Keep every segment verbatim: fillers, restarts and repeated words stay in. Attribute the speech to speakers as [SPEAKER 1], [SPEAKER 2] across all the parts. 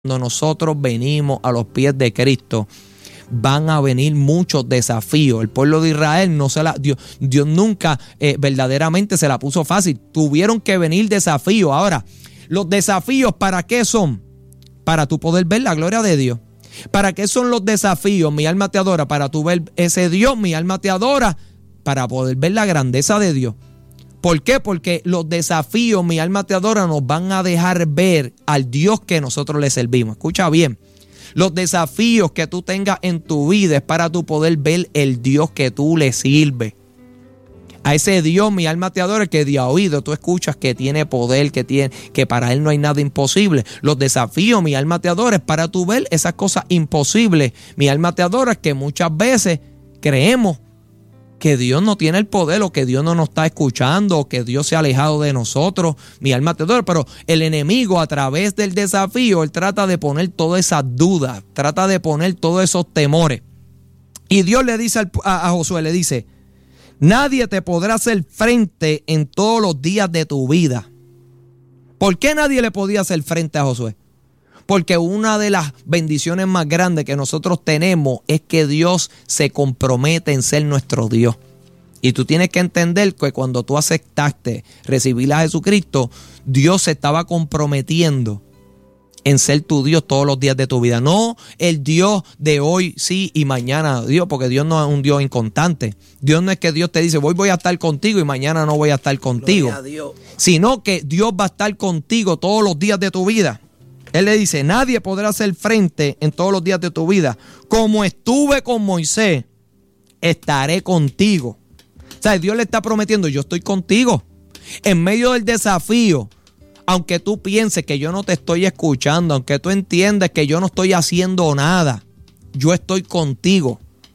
[SPEAKER 1] Cuando nosotros venimos a los pies de Cristo, van a venir muchos desafíos. El pueblo de Israel no se la Dios, Dios nunca eh, verdaderamente se la puso fácil. Tuvieron que venir desafíos. Ahora, los desafíos, ¿para qué son? Para tú poder ver la gloria de Dios. ¿Para qué son los desafíos? Mi alma te adora. Para tú ver ese Dios, mi alma te adora. Para poder ver la grandeza de Dios. ¿Por qué? Porque los desafíos, mi alma te adora, nos van a dejar ver al Dios que nosotros le servimos. Escucha bien. Los desafíos que tú tengas en tu vida es para tu poder ver el Dios que tú le sirves. A ese Dios, mi alma te adora, que de oído tú escuchas que tiene poder, que tiene, que para Él no hay nada imposible. Los desafíos, mi alma te adora, es para tu ver esas cosas imposibles. Mi alma te adora, es que muchas veces creemos que Dios no tiene el poder, o que Dios no nos está escuchando, o que Dios se ha alejado de nosotros. Mi alma te adora, pero el enemigo, a través del desafío, él trata de poner todas esas dudas, trata de poner todos esos temores. Y Dios le dice a, a Josué, le dice: nadie te podrá hacer frente en todos los días de tu vida. ¿Por qué nadie le podía hacer frente a Josué? Porque una de las bendiciones más grandes que nosotros tenemos es que Dios se compromete en ser nuestro Dios. Y tú tienes que entender que cuando tú aceptaste recibir a Jesucristo, Dios se estaba comprometiendo en ser tu Dios todos los días de tu vida. No el Dios de hoy sí y mañana Dios, porque Dios no es un Dios inconstante. Dios no es que Dios te dice, hoy voy a estar contigo y mañana no voy a estar contigo. Sino que Dios va a estar contigo todos los días de tu vida. Él le dice: nadie podrá hacer frente en todos los días de tu vida. Como estuve con Moisés, estaré contigo. O sea, Dios le está prometiendo: yo estoy contigo. En medio del desafío, aunque tú pienses que yo no te estoy escuchando, aunque tú entiendas que yo no estoy haciendo nada, yo estoy contigo.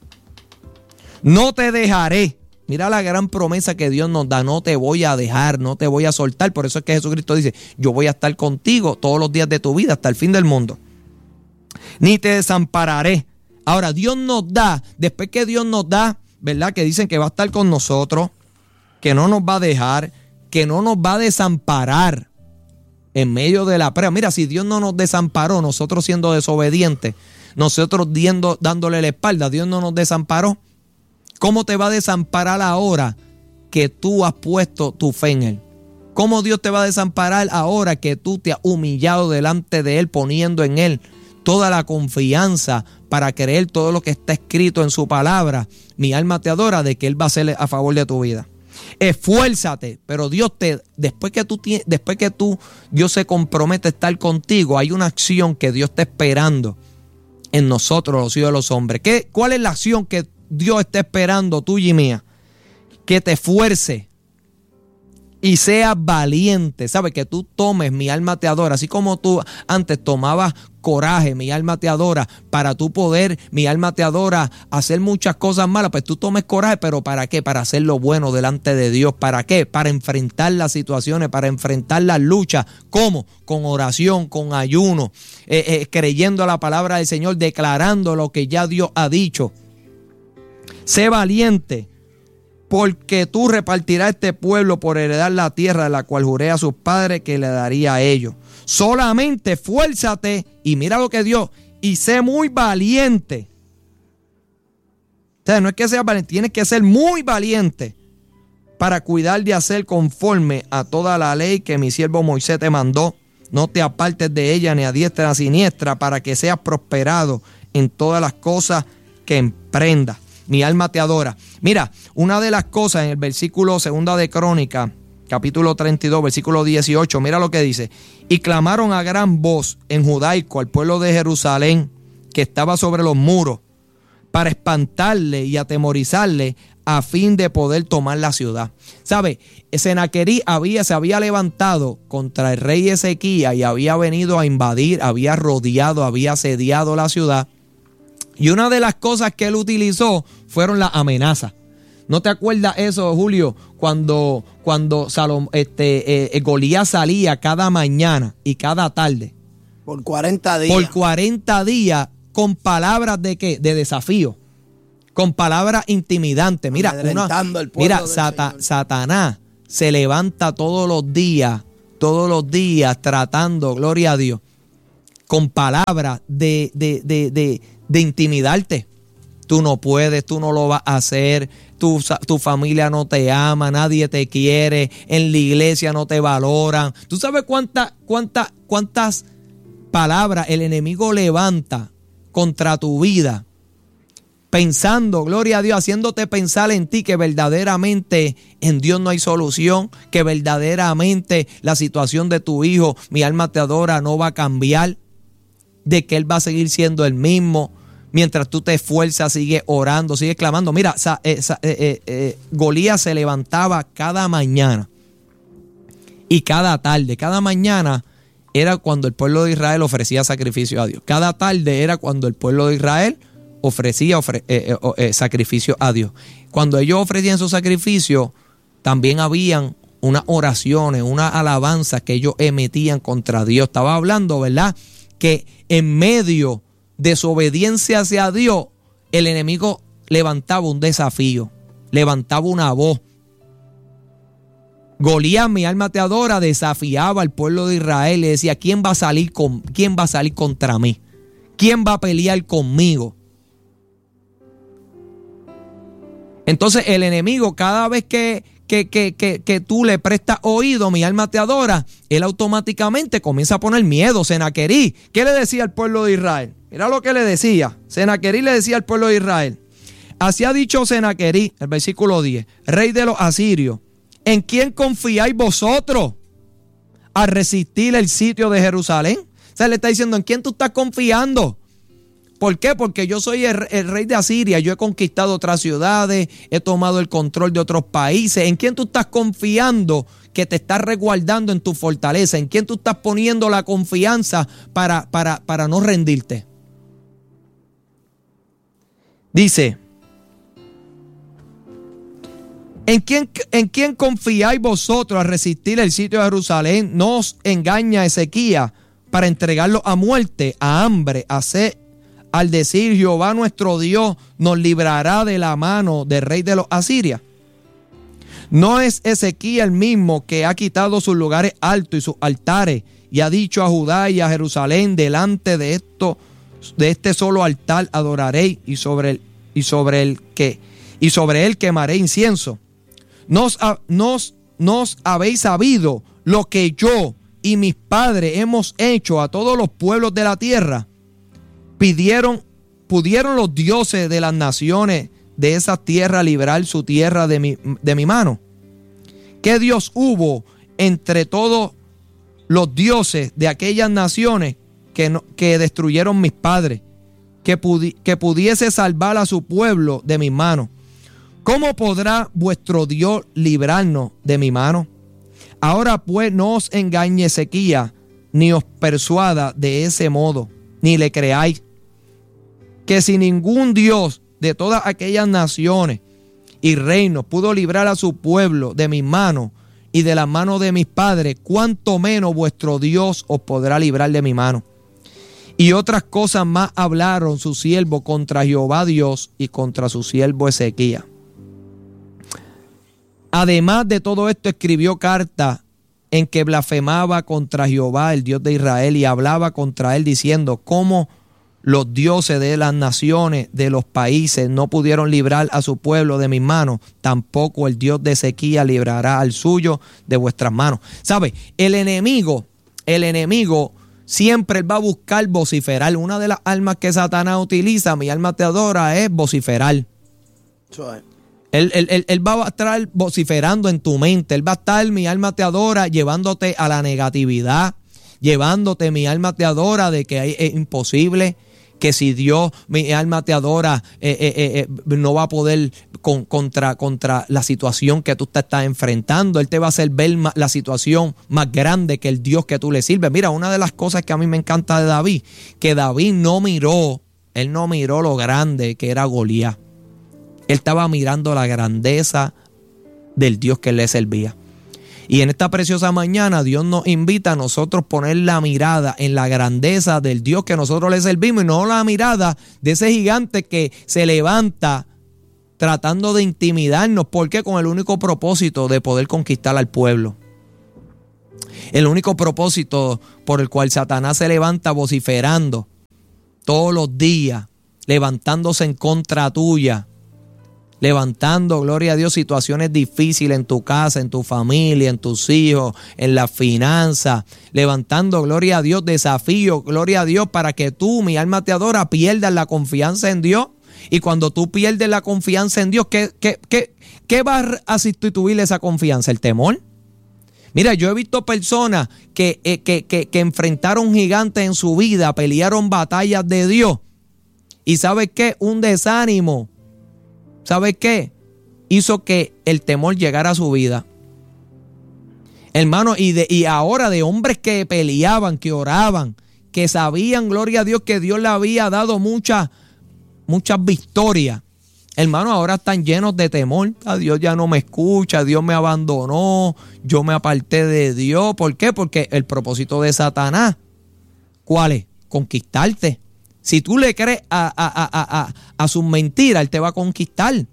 [SPEAKER 1] No te dejaré. Mira la gran promesa que Dios nos da: no te voy a dejar, no te voy a soltar. Por eso es que Jesucristo dice: yo voy a estar contigo todos los días de tu vida hasta el fin del mundo. Ni te desampararé. Ahora, Dios nos da, después que Dios nos da, ¿verdad? Que dicen que va a estar con nosotros, que no nos va a dejar, que no nos va a desamparar en medio de la prueba. Mira, si Dios no nos desamparó, nosotros siendo desobedientes, nosotros diendo, dándole la espalda, Dios no nos desamparó. ¿Cómo te va a desamparar ahora que tú has puesto tu fe en Él? ¿Cómo Dios te va a desamparar ahora que tú te has humillado delante de Él, poniendo en Él toda la confianza para creer todo lo que está escrito en su palabra? Mi alma te adora, de que Él va a hacer a favor de tu vida. Esfuérzate, pero Dios te, después que tú, después que tú, Dios se compromete a estar contigo, hay una acción que Dios está esperando en nosotros, los hijos de los hombres. ¿Qué, ¿Cuál es la acción que Dios está esperando tuya y mía? Que te esfuerce y seas valiente. ¿Sabes? Que tú tomes, mi alma te adora. Así como tú antes tomabas coraje, mi alma te adora, para tú poder, mi alma te adora, hacer muchas cosas malas. Pues tú tomes coraje, pero ¿para qué? Para hacer lo bueno delante de Dios. ¿Para qué? Para enfrentar las situaciones, para enfrentar las luchas. ¿Cómo? Con oración, con ayuno, eh, eh, creyendo la palabra del Señor, declarando lo que ya Dios ha dicho. Sé valiente, porque tú repartirás este pueblo por heredar la tierra de la cual juré a sus padres que le daría a ellos. Solamente esfuérzate y mira lo que Dios, y sé muy valiente. O sea, no es que seas valiente, tienes que ser muy valiente para cuidar de hacer conforme a toda la ley que mi siervo Moisés te mandó. No te apartes de ella ni a diestra ni a siniestra, para que seas prosperado en todas las cosas que emprendas. Mi alma te adora. Mira, una de las cosas en el versículo segunda de Crónica, capítulo treinta y dos, versículo dieciocho, mira lo que dice: y clamaron a gran voz en judaico al pueblo de Jerusalén, que estaba sobre los muros, para espantarle y atemorizarle, a fin de poder tomar la ciudad. ¿Sabe? Senaquerí había, se había levantado contra el rey Ezequías y había venido a invadir, había rodeado, había asediado la ciudad. Y una de las cosas que él utilizó fueron las amenazas. ¿No te acuerdas eso, Julio? Cuando, cuando Salom, este, eh, Goliat salía cada mañana y cada tarde.
[SPEAKER 2] Por cuarenta días.
[SPEAKER 1] Por cuarenta días, con palabras de qué? De desafío. Con palabras intimidantes. Mira, una, mira Sata, Satanás se levanta todos los días, todos los días tratando, gloria a Dios, con palabras de, de, de, de, de intimidarte. Tú no puedes, tú no lo vas a hacer, tu, tu familia no te ama, nadie te quiere, en la iglesia no te valoran. ¿Tú sabes cuántas, cuántas, cuántas palabras el enemigo levanta contra tu vida? Pensando, gloria a Dios, haciéndote pensar en ti que verdaderamente en Dios no hay solución, que verdaderamente la situación de tu hijo, mi alma te adora, no va a cambiar, de que él va a seguir siendo el mismo. Mientras tú te esfuerzas, sigue orando, sigue clamando. Mira, sa, eh, sa, eh, eh, eh, Golías se levantaba cada mañana y cada tarde. Cada mañana era cuando el pueblo de Israel ofrecía sacrificio a Dios. Cada tarde era cuando el pueblo de Israel ofrecía ofre, eh, eh, eh, sacrificio a Dios. Cuando ellos ofrecían su sacrificio, también habían unas oraciones, unas alabanzas que ellos emitían contra Dios. Estaba hablando, ¿verdad?, que en medio de su obediencia hacia Dios, el enemigo levantaba un desafío, levantaba una voz. Golías, mi alma te adora, desafiaba al pueblo de Israel y decía: ¿quién va a salir con, quién va a salir contra mí? ¿Quién va a pelear conmigo? Entonces el enemigo, cada vez que, que, que, que, que tú le prestas oído, mi alma te adora, él automáticamente comienza a poner miedo. Senaquerí, ¿qué le decía al pueblo de Israel? Mira lo que le decía. Senaquerí le decía al pueblo de Israel: así ha dicho Senaquerí, el versículo diez, rey de los asirios, ¿en quién confiáis vosotros a resistir el sitio de Jerusalén? O sea, le está diciendo: ¿en quién tú estás confiando? ¿Por qué? Porque yo soy el, el rey de Asiria, yo he conquistado otras ciudades, he tomado el control de otros países. ¿En quién tú estás confiando que te estás resguardando en tu fortaleza? ¿En quién tú estás poniendo la confianza para, para, para no rendirte? Dice: ¿En quién, ¿En quién confiáis vosotros a resistir el sitio de Jerusalén? No os engaña Ezequías para entregarlo a muerte, a hambre, a sed, al decir: Jehová nuestro Dios nos librará de la mano del rey de los asirios. ¿No es Ezequías el mismo que ha quitado sus lugares altos y sus altares y ha dicho a Judá y a Jerusalén: delante de esto, de este solo altar adoraréis y sobre el, y sobre el que y sobre él quemaré incienso? Nos, nos, nos habéis sabido lo que yo y mis padres hemos hecho a todos los pueblos de la tierra. Pidieron, ¿Pudieron los dioses de las naciones de esa tierra librar su tierra de mi, de mi mano? ¿Qué Dios hubo entre todos los dioses de aquellas naciones que, no, que destruyeron mis padres, que, pudi, que pudiese salvar a su pueblo de mis manos? ¿Cómo podrá vuestro Dios librarnos de mi mano? Ahora pues no os engañe Ezequías, ni os persuada de ese modo, ni le creáis, que si ningún Dios de todas aquellas naciones y reinos pudo librar a su pueblo de mis manos y de las manos de mis padres, cuánto menos vuestro Dios os podrá librar de mi mano. Y otras cosas más hablaron su siervo contra Jehová Dios y contra su siervo Ezequías. Además de todo esto, escribió carta en que blasfemaba contra Jehová, el Dios de Israel, y hablaba contra él diciendo: ¿cómo los dioses de las naciones, de los países, no pudieron librar a su pueblo de mis manos? Tampoco el Dios de Ezequías librará al suyo de vuestras manos. ¿Sabe? El enemigo, el enemigo siempre va a buscar vociferar. Una de las armas que Satanás utiliza, mi alma te adora, es vociferar.
[SPEAKER 2] Right.
[SPEAKER 1] Él, él, él, él va a estar vociferando en tu mente. Él va a estar, mi alma te adora, llevándote a la negatividad, llevándote, mi alma te adora, de que es imposible, que si Dios, mi alma te adora, eh, eh, eh, no va a poder con, contra, contra la situación que tú te estás enfrentando. Él te va a hacer ver más, la situación más grande que el Dios que tú le sirves. Mira, una de las cosas que a mí me encanta de David, que David no miró, él no miró lo grande que era Goliat. Él estaba mirando la grandeza del Dios que le servía. Y en esta preciosa mañana Dios nos invita a nosotros poner la mirada en la grandeza del Dios que nosotros le servimos y no la mirada de ese gigante que se levanta tratando de intimidarnos. ¿Por qué? Con el único propósito de poder conquistar al pueblo. El único propósito por el cual Satanás se levanta vociferando todos los días, levantándose en contra tuya, levantando, gloria a Dios, situaciones difíciles en tu casa, en tu familia, en tus hijos, en las finanzas, levantando, gloria a Dios, desafíos, gloria a Dios, para que tú, mi alma te adora, pierdas la confianza en Dios. Y cuando tú pierdes la confianza en Dios, ¿qué, qué, qué, qué va a sustituir esa confianza? ¿El temor? Mira, yo he visto personas que, eh, que, que, que enfrentaron gigantes en su vida, pelearon batallas de Dios. ¿Y sabes qué? Un desánimo, ¿sabes qué? Hizo que el temor llegara a su vida. Hermano, y, de, y ahora de hombres que peleaban, que oraban, que sabían, gloria a Dios, que Dios le había dado muchas, muchas victorias. Hermano, ahora están llenos de temor. A Dios ya no me escucha, Dios me abandonó, yo me aparté de Dios. ¿Por qué? Porque el propósito de Satanás, ¿cuál es? Conquistarte. Si tú le crees a, a, a, a, a sus mentiras, él te va a conquistar.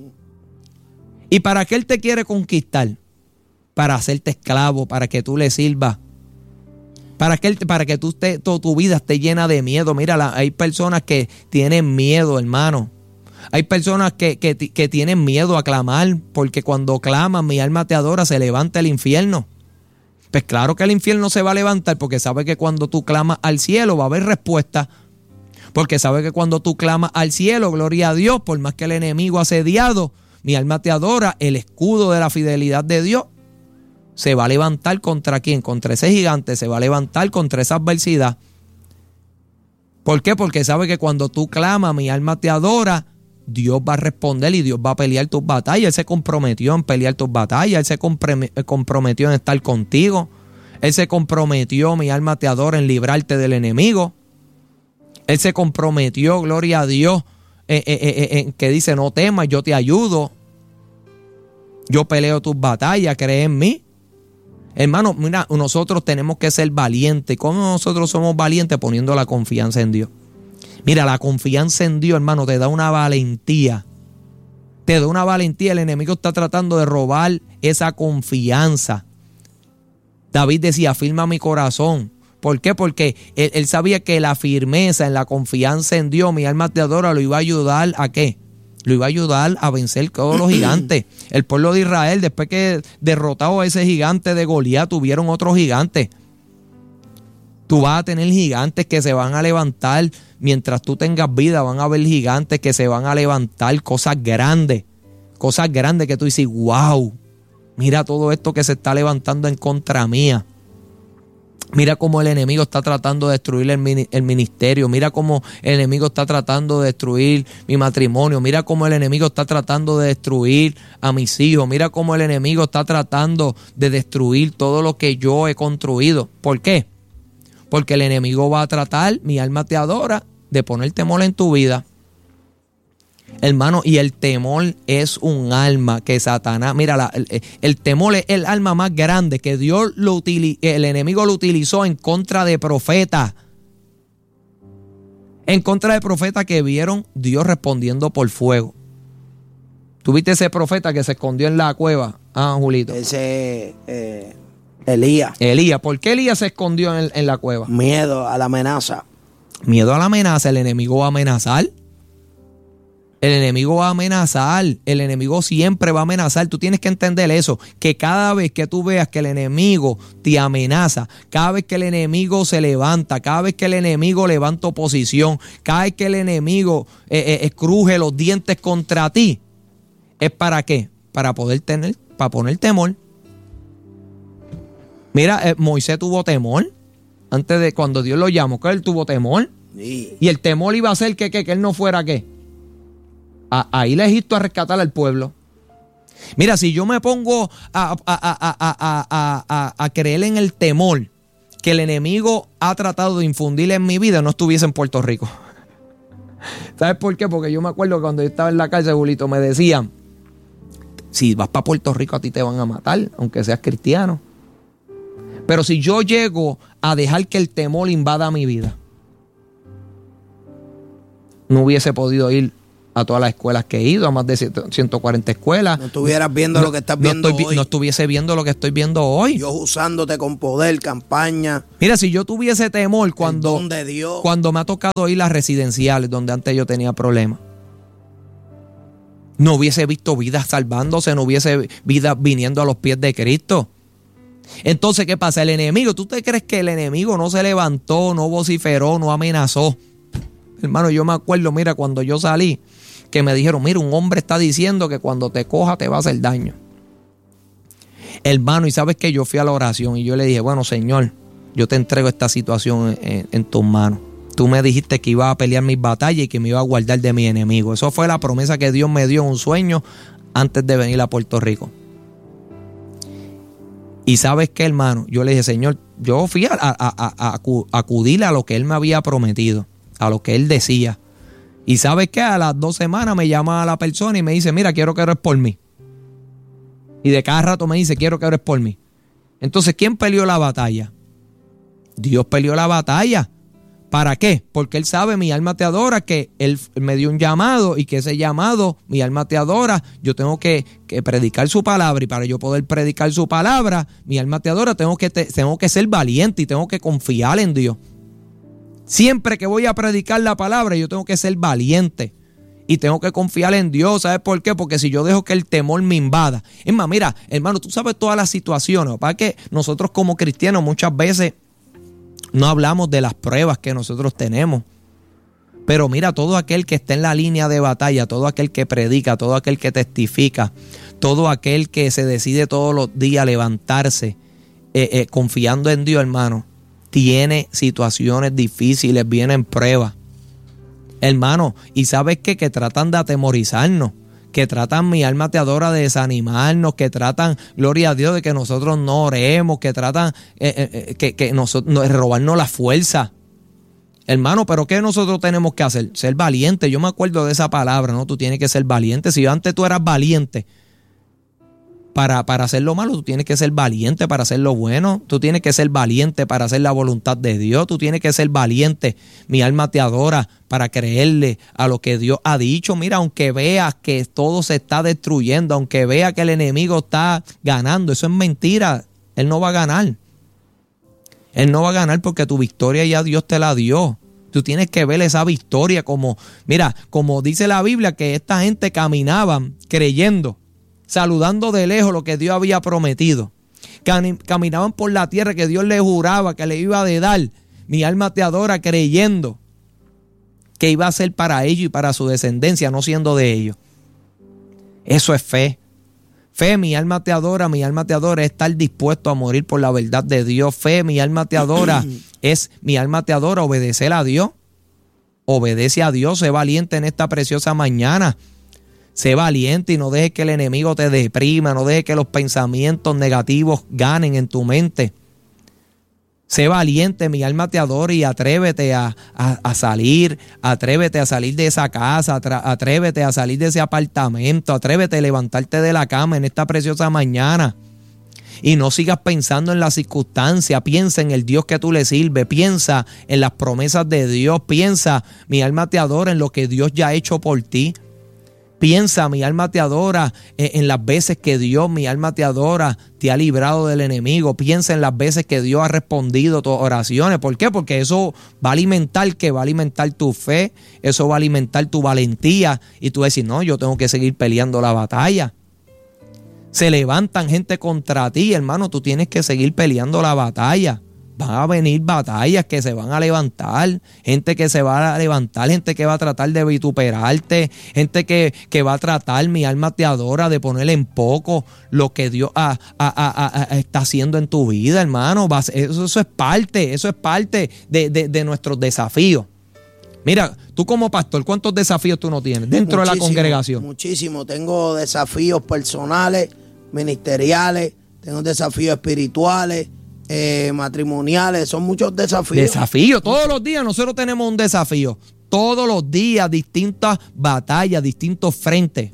[SPEAKER 1] ¿Y para qué él te quiere conquistar? Para hacerte esclavo, para que tú le sirvas. Para que, él, para que tú esté, toda tu vida esté llena de miedo. Mira, la, hay personas que tienen miedo, hermano. Hay personas que, que, que tienen miedo a clamar, porque cuando claman, mi alma te adora, se levanta el infierno. Pues claro que el infierno se va a levantar, porque sabe que cuando tú clamas al cielo va a haber respuesta. Porque sabe que cuando tú clamas al cielo, gloria a Dios, por más que el enemigo ha asediado, mi alma te adora, el escudo de la fidelidad de Dios se va a levantar contra quién, contra ese gigante, se va a levantar contra esa adversidad. ¿Por qué? Porque sabe que cuando tú clamas, mi alma te adora, Dios va a responder y Dios va a pelear tus batallas. Él se comprometió en pelear tus batallas, Él se comprometió en estar contigo, Él se comprometió, mi alma te adora, en librarte del enemigo. Él se comprometió, gloria a Dios, eh, eh, eh, eh, que dice, no temas, yo te ayudo, yo peleo tus batallas, cree en mí. Hermano, mira, nosotros tenemos que ser valientes. ¿Cómo nosotros somos valientes? Poniendo la confianza en Dios. Mira, la confianza en Dios, hermano, te da una valentía. Te da una valentía. El enemigo está tratando de robar esa confianza. David decía, afirma mi corazón. ¿Por qué? Porque él, él sabía que la firmeza en la confianza en Dios, mi alma te adora, lo iba a ayudar ¿a qué? Lo iba a ayudar a vencer todos los gigantes. El pueblo de Israel, después que derrotado a ese gigante de Goliat, tuvieron otros gigantes. Tú vas a tener gigantes que se van a levantar. Mientras tú tengas vida, van a haber gigantes que se van a levantar, cosas grandes. Cosas grandes que tú dices, wow, mira todo esto que se está levantando en contra mía. Mira cómo el enemigo está tratando de destruir el ministerio. Mira cómo el enemigo está tratando de destruir mi matrimonio. Mira cómo el enemigo está tratando de destruir a mis hijos. Mira cómo el enemigo está tratando de destruir todo lo que yo he construido. ¿Por qué? Porque el enemigo va a tratar, mi alma te adora, de poner temor en tu vida. Hermano, y el temor es un alma que Satanás, mira, la, el, el temor es el alma más grande que Dios lo utilizó, el enemigo lo utilizó en contra de profetas. En contra de profetas que vieron Dios respondiendo por fuego. ¿Tuviste ese profeta que se escondió en la cueva? Ah, Julito.
[SPEAKER 2] Ese eh, Elías.
[SPEAKER 1] Elías. ¿Por qué Elías se escondió en, en la cueva?
[SPEAKER 2] Miedo a la amenaza.
[SPEAKER 1] Miedo a la amenaza. El enemigo va a amenazar. El enemigo va a amenazar, el enemigo siempre va a amenazar. Tú tienes que entender eso, que cada vez que tú veas que el enemigo te amenaza, cada vez que el enemigo se levanta, cada vez que el enemigo levanta oposición, cada vez que el enemigo eh, eh, cruje los dientes contra ti, ¿es para qué? Para poder tener, para poner temor. Mira, eh, Moisés tuvo temor antes de cuando Dios lo llamó, que él tuvo temor. Sí. Y el temor iba a hacer que, que, que él no fuera ¿qué? A, a ir a Egipto a rescatar al pueblo. Mira, si yo me pongo a, a, a, a, a, a, a creer en el temor que el enemigo ha tratado de infundir en mi vida, no estuviese en Puerto Rico. ¿Sabes por qué? Porque yo me acuerdo cuando yo estaba en la cárcel, Julito, me decían, si vas para Puerto Rico a ti te van a matar, aunque seas cristiano. Pero si yo llego a dejar que el temor invada mi vida, no hubiese podido ir a todas las escuelas que he ido, a más de ciento cuarenta escuelas.
[SPEAKER 2] No estuvieras viendo
[SPEAKER 1] no,
[SPEAKER 2] lo que estás
[SPEAKER 1] no
[SPEAKER 2] viendo
[SPEAKER 1] estoy,
[SPEAKER 2] hoy.
[SPEAKER 1] No estuviese viendo lo que estoy viendo hoy.
[SPEAKER 2] Dios usándote con poder, campaña.
[SPEAKER 1] Mira, si yo tuviese temor cuando,
[SPEAKER 2] don de Dios.
[SPEAKER 1] cuando me ha tocado ir a las residenciales, donde antes yo tenía problemas, no hubiese visto vidas salvándose, no hubiese vidas viniendo a los pies de Cristo. Entonces, ¿qué pasa? El enemigo, ¿tú te crees que el enemigo no se levantó, no vociferó, no amenazó? Hermano, yo me acuerdo, mira, cuando yo salí, que me dijeron, mira, un hombre está diciendo que cuando te coja te va a hacer daño. Hermano, y sabes que yo fui a la oración y yo le dije, bueno, Señor, yo te entrego esta situación en, en tus manos. Tú me dijiste que iba a pelear mis batallas y que me iba a guardar de mi enemigo. Eso fue la promesa que Dios me dio en un sueño antes de venir a Puerto Rico. Y ¿sabes qué, hermano? Yo le dije, Señor, yo fui a, a, a, a acudir a lo que Él me había prometido, a lo que Él decía. Y ¿sabes qué? A las dos semanas me llama la persona y me dice, mira, quiero que ores por mí. Y de cada rato me dice, quiero que ores por mí. Entonces, ¿quién peleó la batalla? Dios peleó la batalla. ¿Para qué? Porque Él sabe, mi alma te adora, que Él me dio un llamado y que ese llamado, mi alma te adora, yo tengo que, que predicar su palabra, y para yo poder predicar su palabra, mi alma te adora, tengo que, te, tengo que ser valiente y tengo que confiar en Dios. Siempre que voy a predicar la palabra, yo tengo que ser valiente y tengo que confiar en Dios. ¿Sabes por qué? Porque si yo dejo que el temor me invada. Es más, mira, hermano, tú sabes todas las situaciones. Para que nosotros como cristianos muchas veces no hablamos de las pruebas que nosotros tenemos. Pero mira, todo aquel que está en la línea de batalla, todo aquel que predica, todo aquel que testifica, todo aquel que se decide todos los días levantarse eh, eh, confiando en Dios, hermano, tiene situaciones difíciles, vienen pruebas. Hermano, ¿y sabes qué? Que tratan de atemorizarnos, que tratan, mi alma te adora, de desanimarnos, que tratan, gloria a Dios, de que nosotros no oremos, que tratan eh, eh, que, que nosotros, no, robarnos la fuerza. Hermano, ¿pero qué nosotros tenemos que hacer? Ser valientes. Yo me acuerdo de esa palabra, ¿no? Tú tienes que ser valiente. Si antes tú eras valiente para, para hacer lo malo, tú tienes que ser valiente para hacer lo bueno. Tú tienes que ser valiente para hacer la voluntad de Dios. Tú tienes que ser valiente. Mi alma te adora, para creerle a lo que Dios ha dicho. Mira, aunque veas que todo se está destruyendo, aunque veas que el enemigo está ganando, eso es mentira. Él no va a ganar. Él no va a ganar porque tu victoria ya Dios te la dio. Tú tienes que ver esa victoria como, mira, como dice la Biblia, que esta gente caminaban creyendo, saludando de lejos lo que Dios había prometido. Caminaban por la tierra que Dios les juraba que le iba a dar. Mi alma te adora, creyendo que iba a ser para ellos y para su descendencia, no siendo de ellos. Eso es fe. Fe, mi alma te adora, mi alma te adora, es estar dispuesto a morir por la verdad de Dios. Fe, mi alma te adora, es mi alma te adora, obedecer a Dios. Obedece a Dios, sé valiente en esta preciosa mañana. Sé valiente y no dejes que el enemigo te deprima, no dejes que los pensamientos negativos ganen en tu mente. Sé valiente, mi alma te adora, y atrévete a, a, a salir, atrévete a salir de esa casa, atrévete a salir de ese apartamento, atrévete a levantarte de la cama en esta preciosa mañana. Y no sigas pensando en las circunstancias, piensa en el Dios que tú le sirves, piensa en las promesas de Dios, piensa, mi alma te adora, en lo que Dios ya ha hecho por ti. Piensa, mi alma te adora, en las veces que Dios, mi alma te adora, te ha librado del enemigo. Piensa en las veces que Dios ha respondido tus oraciones. ¿Por qué? Porque eso va a alimentar, que va a alimentar tu fe, eso va a alimentar tu valentía. Y tú decís, no, yo tengo que seguir peleando la batalla. Se levantan gente contra ti, hermano, tú tienes que seguir peleando la batalla. Van a venir batallas que se van a levantar, gente que se va a levantar, gente que va a tratar de vituperarte, gente que, que va a tratar, mi alma te adora, de ponerle en poco lo que Dios ha, ha, ha, ha, está haciendo en tu vida, hermano. Eso, eso es parte, eso es parte de, de, de nuestros desafíos. Mira, tú como pastor, ¿cuántos desafíos tú no tienes dentro muchísimo, de la congregación?
[SPEAKER 2] Muchísimo, tengo desafíos personales, ministeriales, tengo desafíos espirituales, Eh, matrimoniales, son muchos desafíos.
[SPEAKER 1] Desafíos, todos los días nosotros tenemos un desafío. Todos los días, distintas batallas, distintos frentes.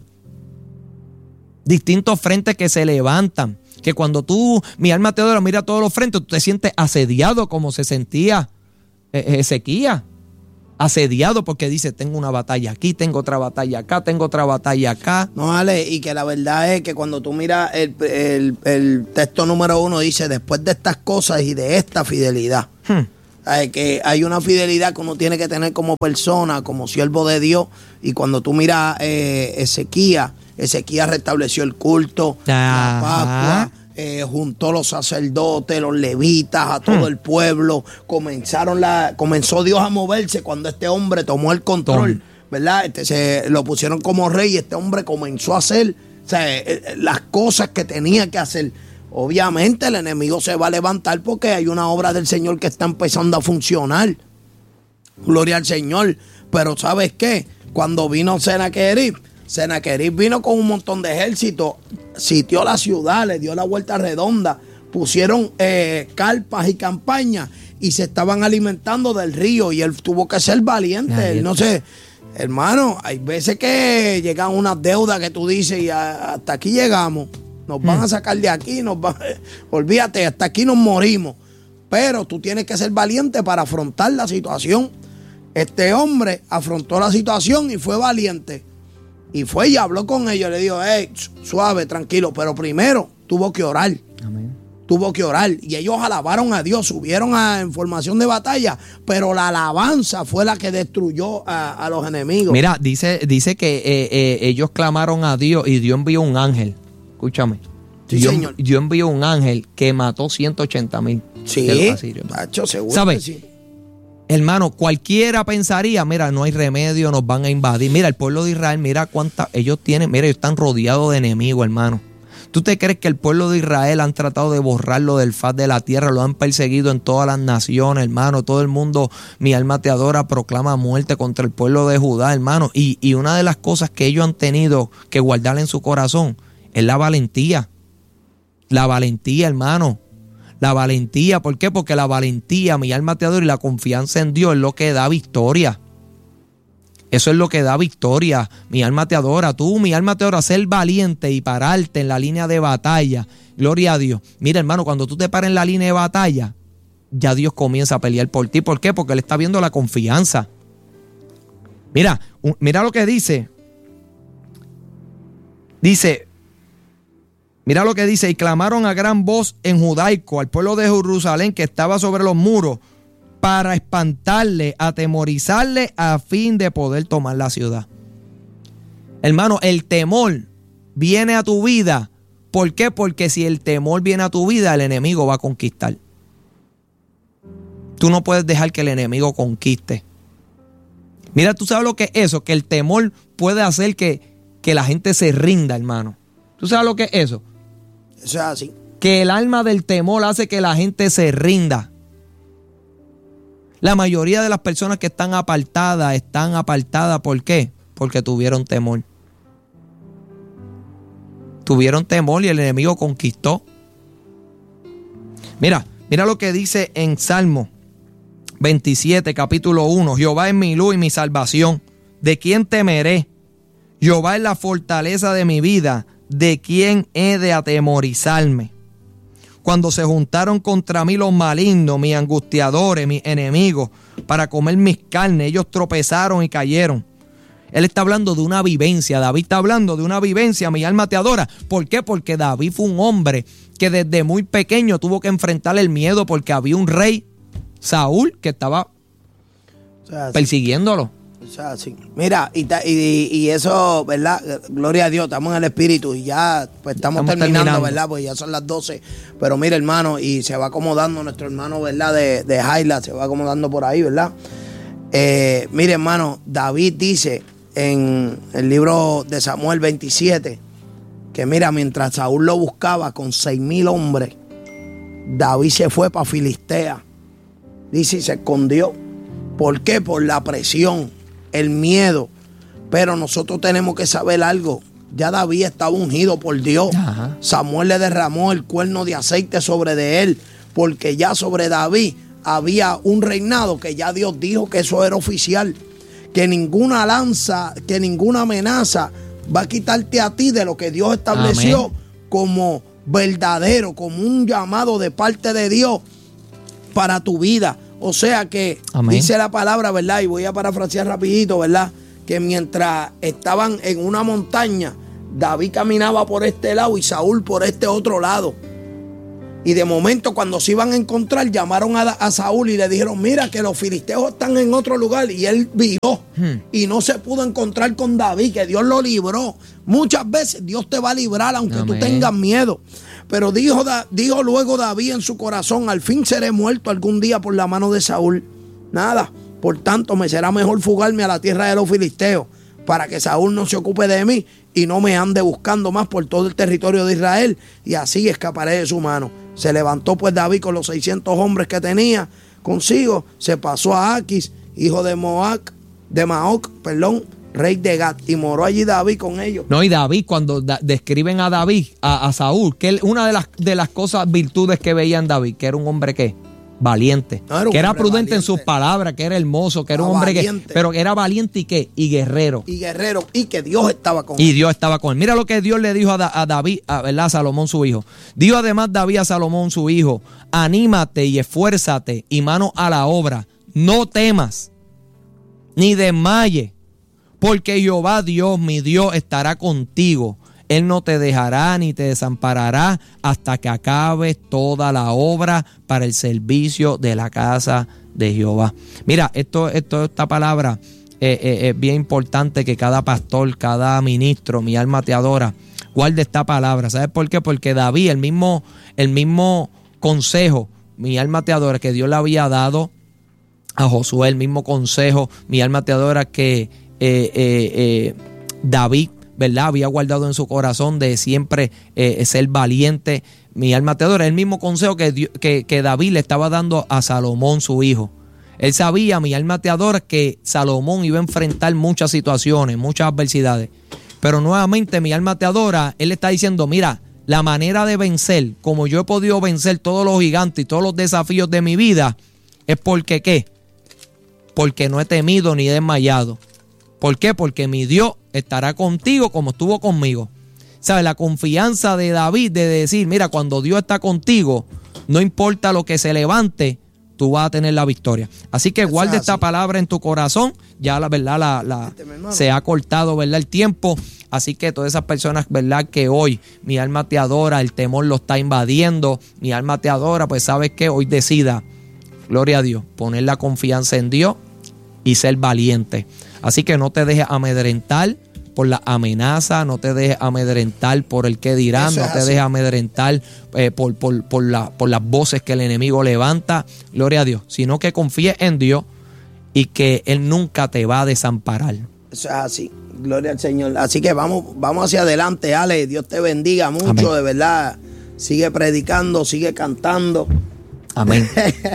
[SPEAKER 1] Distintos frentes que se levantan. Que cuando tú, mi alma te adora, mira todos los frentes, tú te sientes asediado como se sentía Ezequías. asediado porque dice, tengo una batalla aquí, tengo otra batalla acá, tengo otra batalla acá.
[SPEAKER 2] No, Ale, y que la verdad es que cuando tú miras el, el, el texto número uno dice, después de estas cosas y de esta fidelidad. Hmm. Hay que hay una fidelidad que uno tiene que tener como persona, como siervo de Dios. Y cuando tú miras eh, Ezequías, Ezequías restableció el culto,
[SPEAKER 1] Ajá.
[SPEAKER 2] la Pascua, eh, juntó los sacerdotes, los levitas, a todo hmm. el pueblo. Comenzaron la, comenzó Dios a moverse cuando este hombre tomó el control, Tom. ¿verdad? Este, se lo pusieron como rey y este hombre comenzó a hacer, o sea, eh, las cosas que tenía que hacer. Obviamente el enemigo se va a levantar porque hay una obra del Señor que está empezando a funcionar. Gloria al Señor. Pero ¿sabes qué? Cuando vino Senaquerib, Senaquerib vino con un montón de ejército, sitió la ciudad, le dio la vuelta redonda, pusieron eh, carpas y campañas y se estaban alimentando del río y él tuvo que ser valiente. Él, no sé, hermano, hay veces que llegan unas deudas que tú dices y a, hasta aquí llegamos. Nos van a sacar de aquí, nos van, olvídate, hasta aquí nos morimos. Pero tú tienes que ser valiente para afrontar la situación. Este hombre afrontó la situación y fue valiente. Y fue y habló con ellos. Le dijo, hey, suave, tranquilo. Pero primero tuvo que orar. Amén. Tuvo que orar. Y ellos alabaron a Dios, subieron a, en formación de batalla. Pero la alabanza fue la que destruyó a, a los enemigos.
[SPEAKER 1] Mira, dice, dice que eh, eh, ellos clamaron a Dios y Dios envió un ángel. Escúchame.
[SPEAKER 2] Sí,
[SPEAKER 1] Dios,
[SPEAKER 2] señor.
[SPEAKER 1] Dios envió un ángel que mató ciento ochenta mil.
[SPEAKER 2] Sí, Pacho, seguro.
[SPEAKER 1] ¿Sabes?
[SPEAKER 2] Que sí.
[SPEAKER 1] Hermano, cualquiera pensaría, mira, no hay remedio, nos van a invadir. Mira, el pueblo de Israel, mira cuántas ellos tienen, mira, ellos están rodeados de enemigos, hermano. ¿Tú te crees que el pueblo de Israel han tratado de borrarlo del faz de la tierra? Lo han perseguido en todas las naciones, hermano. Todo el mundo, mi alma te adora, proclama muerte contra el pueblo de Judá, hermano. Y, y una de las cosas que ellos han tenido que guardar en su corazón es la valentía. La valentía, hermano. La valentía. ¿Por qué? Porque la valentía, mi alma te adora, y la confianza en Dios es lo que da victoria. Eso es lo que da victoria. Mi alma te adora. Tú, mi alma te adora, ser valiente y pararte en la línea de batalla. Gloria a Dios. Mira, hermano, cuando tú te paras en la línea de batalla, ya Dios comienza a pelear por ti. ¿Por qué? Porque Él está viendo la confianza. Mira, mira lo que dice. Dice... Mira lo que dice, y clamaron a gran voz en judaico al pueblo de Jerusalén que estaba sobre los muros para espantarle, atemorizarle a fin de poder tomar la ciudad. Hermano, el temor viene a tu vida. ¿Por qué? Porque si el temor viene a tu vida, el enemigo va a conquistar. Tú no puedes dejar que el enemigo conquiste. Mira, tú sabes lo que es eso, que el temor puede hacer que, que la gente se rinda, hermano. ¿Tú sabes lo que es eso?
[SPEAKER 2] Eso es así.
[SPEAKER 1] Que el alma del temor hace que la gente se rinda. La mayoría de las personas que están apartadas, están apartadas, ¿por qué? Porque tuvieron temor. Tuvieron temor y el enemigo conquistó. Mira, mira lo que dice en Salmo veintisiete, capítulo uno. Jehová es mi luz y mi salvación. ¿De quién temeré? Jehová es la fortaleza de mi vida. ¿De quién he de atemorizarme? Cuando se juntaron contra mí los malignos, mis angustiadores, mis enemigos, para comer mis carnes, ellos tropezaron y cayeron. Él está hablando de una vivencia. David está hablando de una vivencia. Mi alma te adora. ¿Por qué? Porque David fue un hombre que desde muy pequeño tuvo que enfrentar el miedo porque había un rey, Saúl, que estaba o sea, persiguiéndolo.
[SPEAKER 2] O sea, sí. Mira, y, y, y eso, ¿verdad? Gloria a Dios, estamos en el espíritu y ya pues estamos, estamos terminando, terminando, ¿verdad? Pues ya son las doce. Pero mira, hermano, y se va acomodando nuestro hermano, ¿verdad? De, de Jaila, se va acomodando por ahí, ¿verdad? Eh, mire, hermano, David dice en el libro de Samuel veintisiete que mira, mientras Saúl lo buscaba con seis mil hombres, David se fue para Filistea. Dice y se escondió. ¿Por qué? Por la presión, el miedo. Pero nosotros tenemos que saber algo. Ya David estaba ungido por Dios. Ajá. Samuel le derramó el cuerno de aceite sobre de él, porque ya sobre David había un reinado que ya Dios dijo que eso era oficial, que ninguna lanza, que ninguna amenaza va a quitarte a ti de lo que Dios estableció. Amén. Como verdadero, como un llamado de parte de Dios para tu vida. O sea que
[SPEAKER 1] Amén.
[SPEAKER 2] Dice la palabra, ¿verdad? Y voy a parafrasear rapidito, ¿verdad? Que mientras estaban en una montaña, David caminaba por este lado y Saúl por este otro lado. Y de momento, cuando se iban a encontrar, llamaron a, a Saúl y le dijeron, mira que los filisteos están en otro lugar. Y él viró hmm. y no se pudo encontrar con David, que Dios lo libró. Muchas veces Dios te va a librar aunque Amén. Tú tengas miedo. Pero dijo, dijo luego David en su corazón, al fin seré muerto algún día por la mano de Saúl. Nada, por tanto me será mejor fugarme a la tierra de los filisteos, para que Saúl no se ocupe de mí y no me ande buscando más por todo el territorio de Israel, y así escaparé de su mano. Se levantó pues David con los seiscientos hombres que tenía consigo, se pasó a Aquis, hijo de Moac, de Maoc, perdón, rey de Gat, y moró allí David con ellos.
[SPEAKER 1] No, y David, cuando da, describen a David, a, a Saúl, que él, una de las, de las cosas, virtudes que veía en David, que era un hombre que valiente, no, era que era prudente valiente. En sus palabras, que era hermoso, que era no, un hombre valiente. que, pero que era valiente y qué, y guerrero.
[SPEAKER 2] Y guerrero, y que Dios estaba con él.
[SPEAKER 1] Y Dios estaba con él. Mira lo que Dios le dijo a, da, a David, a, ¿verdad? A Salomón su hijo. Dijo además David a Salomón su hijo, anímate y esfuérzate y mano a la obra, no temas, ni desmayes, porque Jehová Dios, mi Dios, estará contigo. Él no te dejará ni te desamparará hasta que acabes toda la obra para el servicio de la casa de Jehová. Mira, esto, esto esta palabra eh, eh, es bien importante que cada pastor, cada ministro, mi alma te adora, guarde esta palabra. ¿Sabes por qué? Porque David, el mismo, el mismo consejo, mi alma te adora, que Dios le había dado a Josué, el mismo consejo, mi alma te adora, que eh, eh, eh, David, ¿verdad? Había guardado en su corazón de siempre eh, ser valiente. Mi alma te adora. El mismo consejo que, Dios, que, que David le estaba dando a Salomón, su hijo. Él sabía, mi alma te adora, que Salomón iba a enfrentar muchas situaciones, muchas adversidades. Pero nuevamente, mi alma te adora, él está diciendo, mira, la manera de vencer, como yo he podido vencer todos los gigantes y todos los desafíos de mi vida, es porque, ¿qué? Porque no he temido ni desmayado. ¿Por qué? Porque mi Dios estará contigo como estuvo conmigo. ¿Sabes? La confianza de David de decir, mira, cuando Dios está contigo, no importa lo que se levante, tú vas a tener la victoria. Así que guarda esta palabra en tu corazón. Ya la verdad la, la, se ha cortado, ¿verdad? El tiempo. Así que todas esas personas, ¿verdad? Que hoy mi alma te adora, el temor lo está invadiendo, mi alma te adora, pues sabes que hoy decida, gloria a Dios, poner la confianza en Dios y ser valiente. Así que no te dejes amedrentar por la amenaza, no te dejes amedrentar por el que dirán, no te dejes amedrentar eh, por, por, por, la, por las voces que el enemigo levanta, gloria a Dios, sino que confíes en Dios y que Él nunca te va a desamparar.
[SPEAKER 2] Eso es así, gloria al Señor. Así que vamos, vamos hacia adelante, Ale, Dios te bendiga mucho, amén. De verdad, sigue predicando, sigue cantando.
[SPEAKER 1] Amén.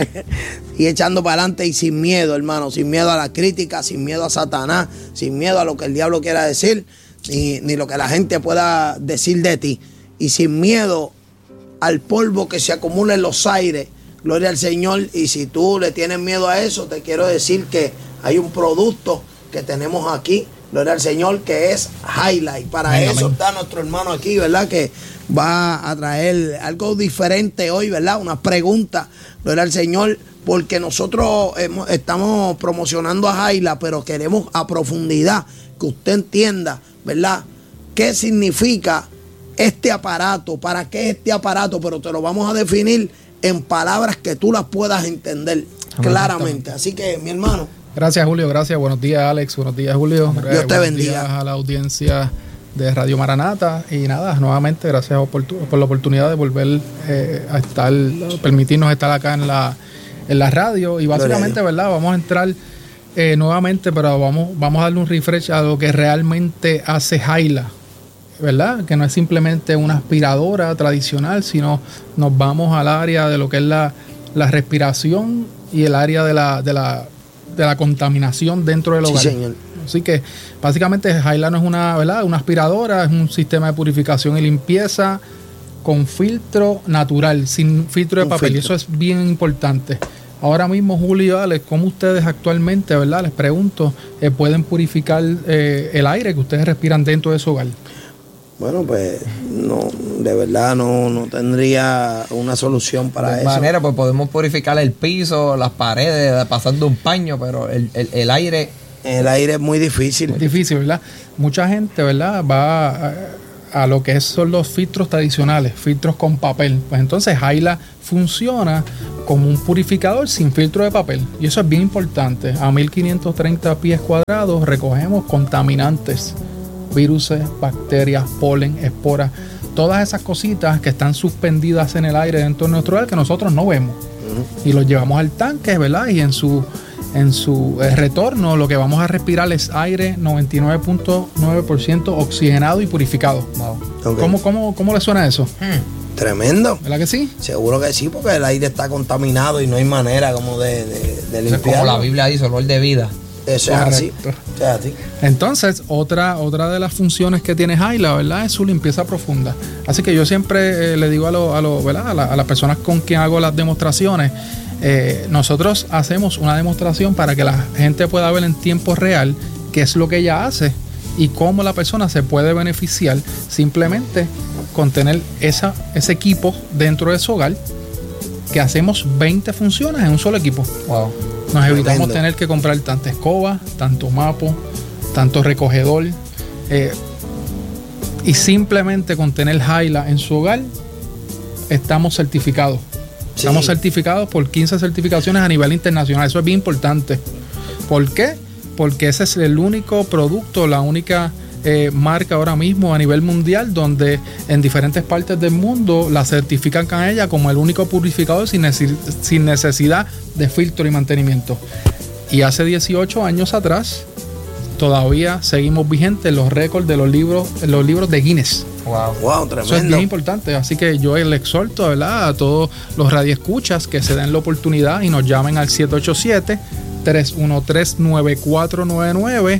[SPEAKER 2] Y echando para adelante y sin miedo, hermano, sin miedo a la crítica, sin miedo a Satanás, sin miedo a lo que el diablo quiera decir, ni, ni lo que la gente pueda decir de ti, y sin miedo al polvo que se acumula en los aires, gloria al Señor. Y si tú le tienes miedo a eso, te quiero decir que hay un producto que tenemos aquí, gloria al Señor, que es Highlight. Para amén, eso amén. Está nuestro hermano aquí, ¿verdad? Que va a traer algo diferente hoy, ¿verdad? Unas preguntas, gloria al Señor, porque nosotros hemos, estamos promocionando a Highlight, pero queremos a profundidad que usted entienda, ¿verdad? ¿Qué significa este aparato? ¿Para qué este aparato? Pero te lo vamos a definir en palabras que tú las puedas entender amén. Claramente. Así que, mi hermano.
[SPEAKER 3] Gracias, Julio. Gracias. Buenos días, Alex. Buenos días, Julio.
[SPEAKER 2] Dios te
[SPEAKER 3] Buenos
[SPEAKER 2] bendiga.
[SPEAKER 3] Días a la audiencia de Radio Maranata. Y nada, nuevamente, gracias por, por la oportunidad de volver eh, a estar, permitirnos estar acá en la, en la radio. Y básicamente, ¿verdad? Vamos a entrar eh, nuevamente, pero vamos, vamos a darle un refresh a lo que realmente hace Highlight, ¿verdad? Que no es simplemente una aspiradora tradicional, sino nos vamos al área de lo que es la, la respiración y el área de la, de la de la contaminación dentro del hogar.
[SPEAKER 2] Sí, señor.
[SPEAKER 3] Así que básicamente Highlight no es una, ¿verdad? Una aspiradora, es un sistema de purificación y limpieza con filtro natural, sin filtro de un papel. Filtro. Y eso es bien importante. Ahora mismo, Julio y Alex, ¿cómo ustedes actualmente, verdad? Les pregunto, eh, pueden purificar eh, el aire que ustedes respiran dentro de su hogar?
[SPEAKER 2] Bueno, pues no, de verdad no, no tendría una solución para
[SPEAKER 1] de
[SPEAKER 2] eso.
[SPEAKER 1] De manera, pues podemos purificar el piso, las paredes, pasando un paño, pero el, el, el aire...
[SPEAKER 2] El aire es muy difícil.
[SPEAKER 3] Es difícil, ¿verdad? Mucha gente, ¿verdad? Va a, a lo que son los filtros tradicionales, filtros con papel. Pues entonces Hyla funciona como un purificador sin filtro de papel. Y eso es bien importante. A mil quinientos treinta pies cuadrados recogemos contaminantes, virus, bacterias, polen, esporas, todas esas cositas que están suspendidas en el aire dentro de nuestro hogar que nosotros no vemos. Uh-huh. Y los llevamos al tanque, ¿verdad? Y en su, en su eh, retorno lo que vamos a respirar es aire noventa y nueve punto nueve por ciento oxigenado y purificado. Wow. Okay. ¿Cómo, cómo, ¿Cómo le suena eso?
[SPEAKER 2] Hmm. Tremendo.
[SPEAKER 3] ¿Verdad que sí?
[SPEAKER 2] Seguro que sí, porque el aire está contaminado y no hay manera como de, de, de limpiarlo.
[SPEAKER 1] Como la Biblia dice, olor de vida.
[SPEAKER 2] Eso es así. Eso es así.
[SPEAKER 3] Entonces, otra, otra de las funciones que tiene Hyla, ¿verdad? Es su limpieza profunda. Así que yo siempre eh, le digo a, lo, a, lo, ¿verdad? A, la, a las personas con quien hago las demostraciones, eh, nosotros hacemos una demostración para que la gente pueda ver en tiempo real qué es lo que ella hace y cómo la persona se puede beneficiar simplemente con tener esa, ese equipo dentro de su hogar, que hacemos veinte funciones en un solo equipo.
[SPEAKER 1] Wow.
[SPEAKER 3] Nos evitamos Tremendo. tener que comprar tanta escoba, tanto mapo, tanto recogedor. Eh, y simplemente con tener Hyla en su hogar, estamos certificados. Sí. Estamos certificados por quince certificaciones a nivel internacional. Eso es bien importante. ¿Por qué? Porque ese es el único producto, la única eh, marca ahora mismo a nivel mundial donde en diferentes partes del mundo la certifican a ella como el único purificador sin, neces- sin necesidad de filtro y mantenimiento. Y hace dieciocho años atrás todavía seguimos vigentes los récords de los libros, los libros de Guinness.
[SPEAKER 2] Wow, wow, tremendo.
[SPEAKER 3] Eso es bien importante. Así que yo le exhorto, ¿verdad?, a todos los radioescuchas que se den la oportunidad y nos llamen al siete ocho siete, tres uno tres, nueve cuatro nueve nueve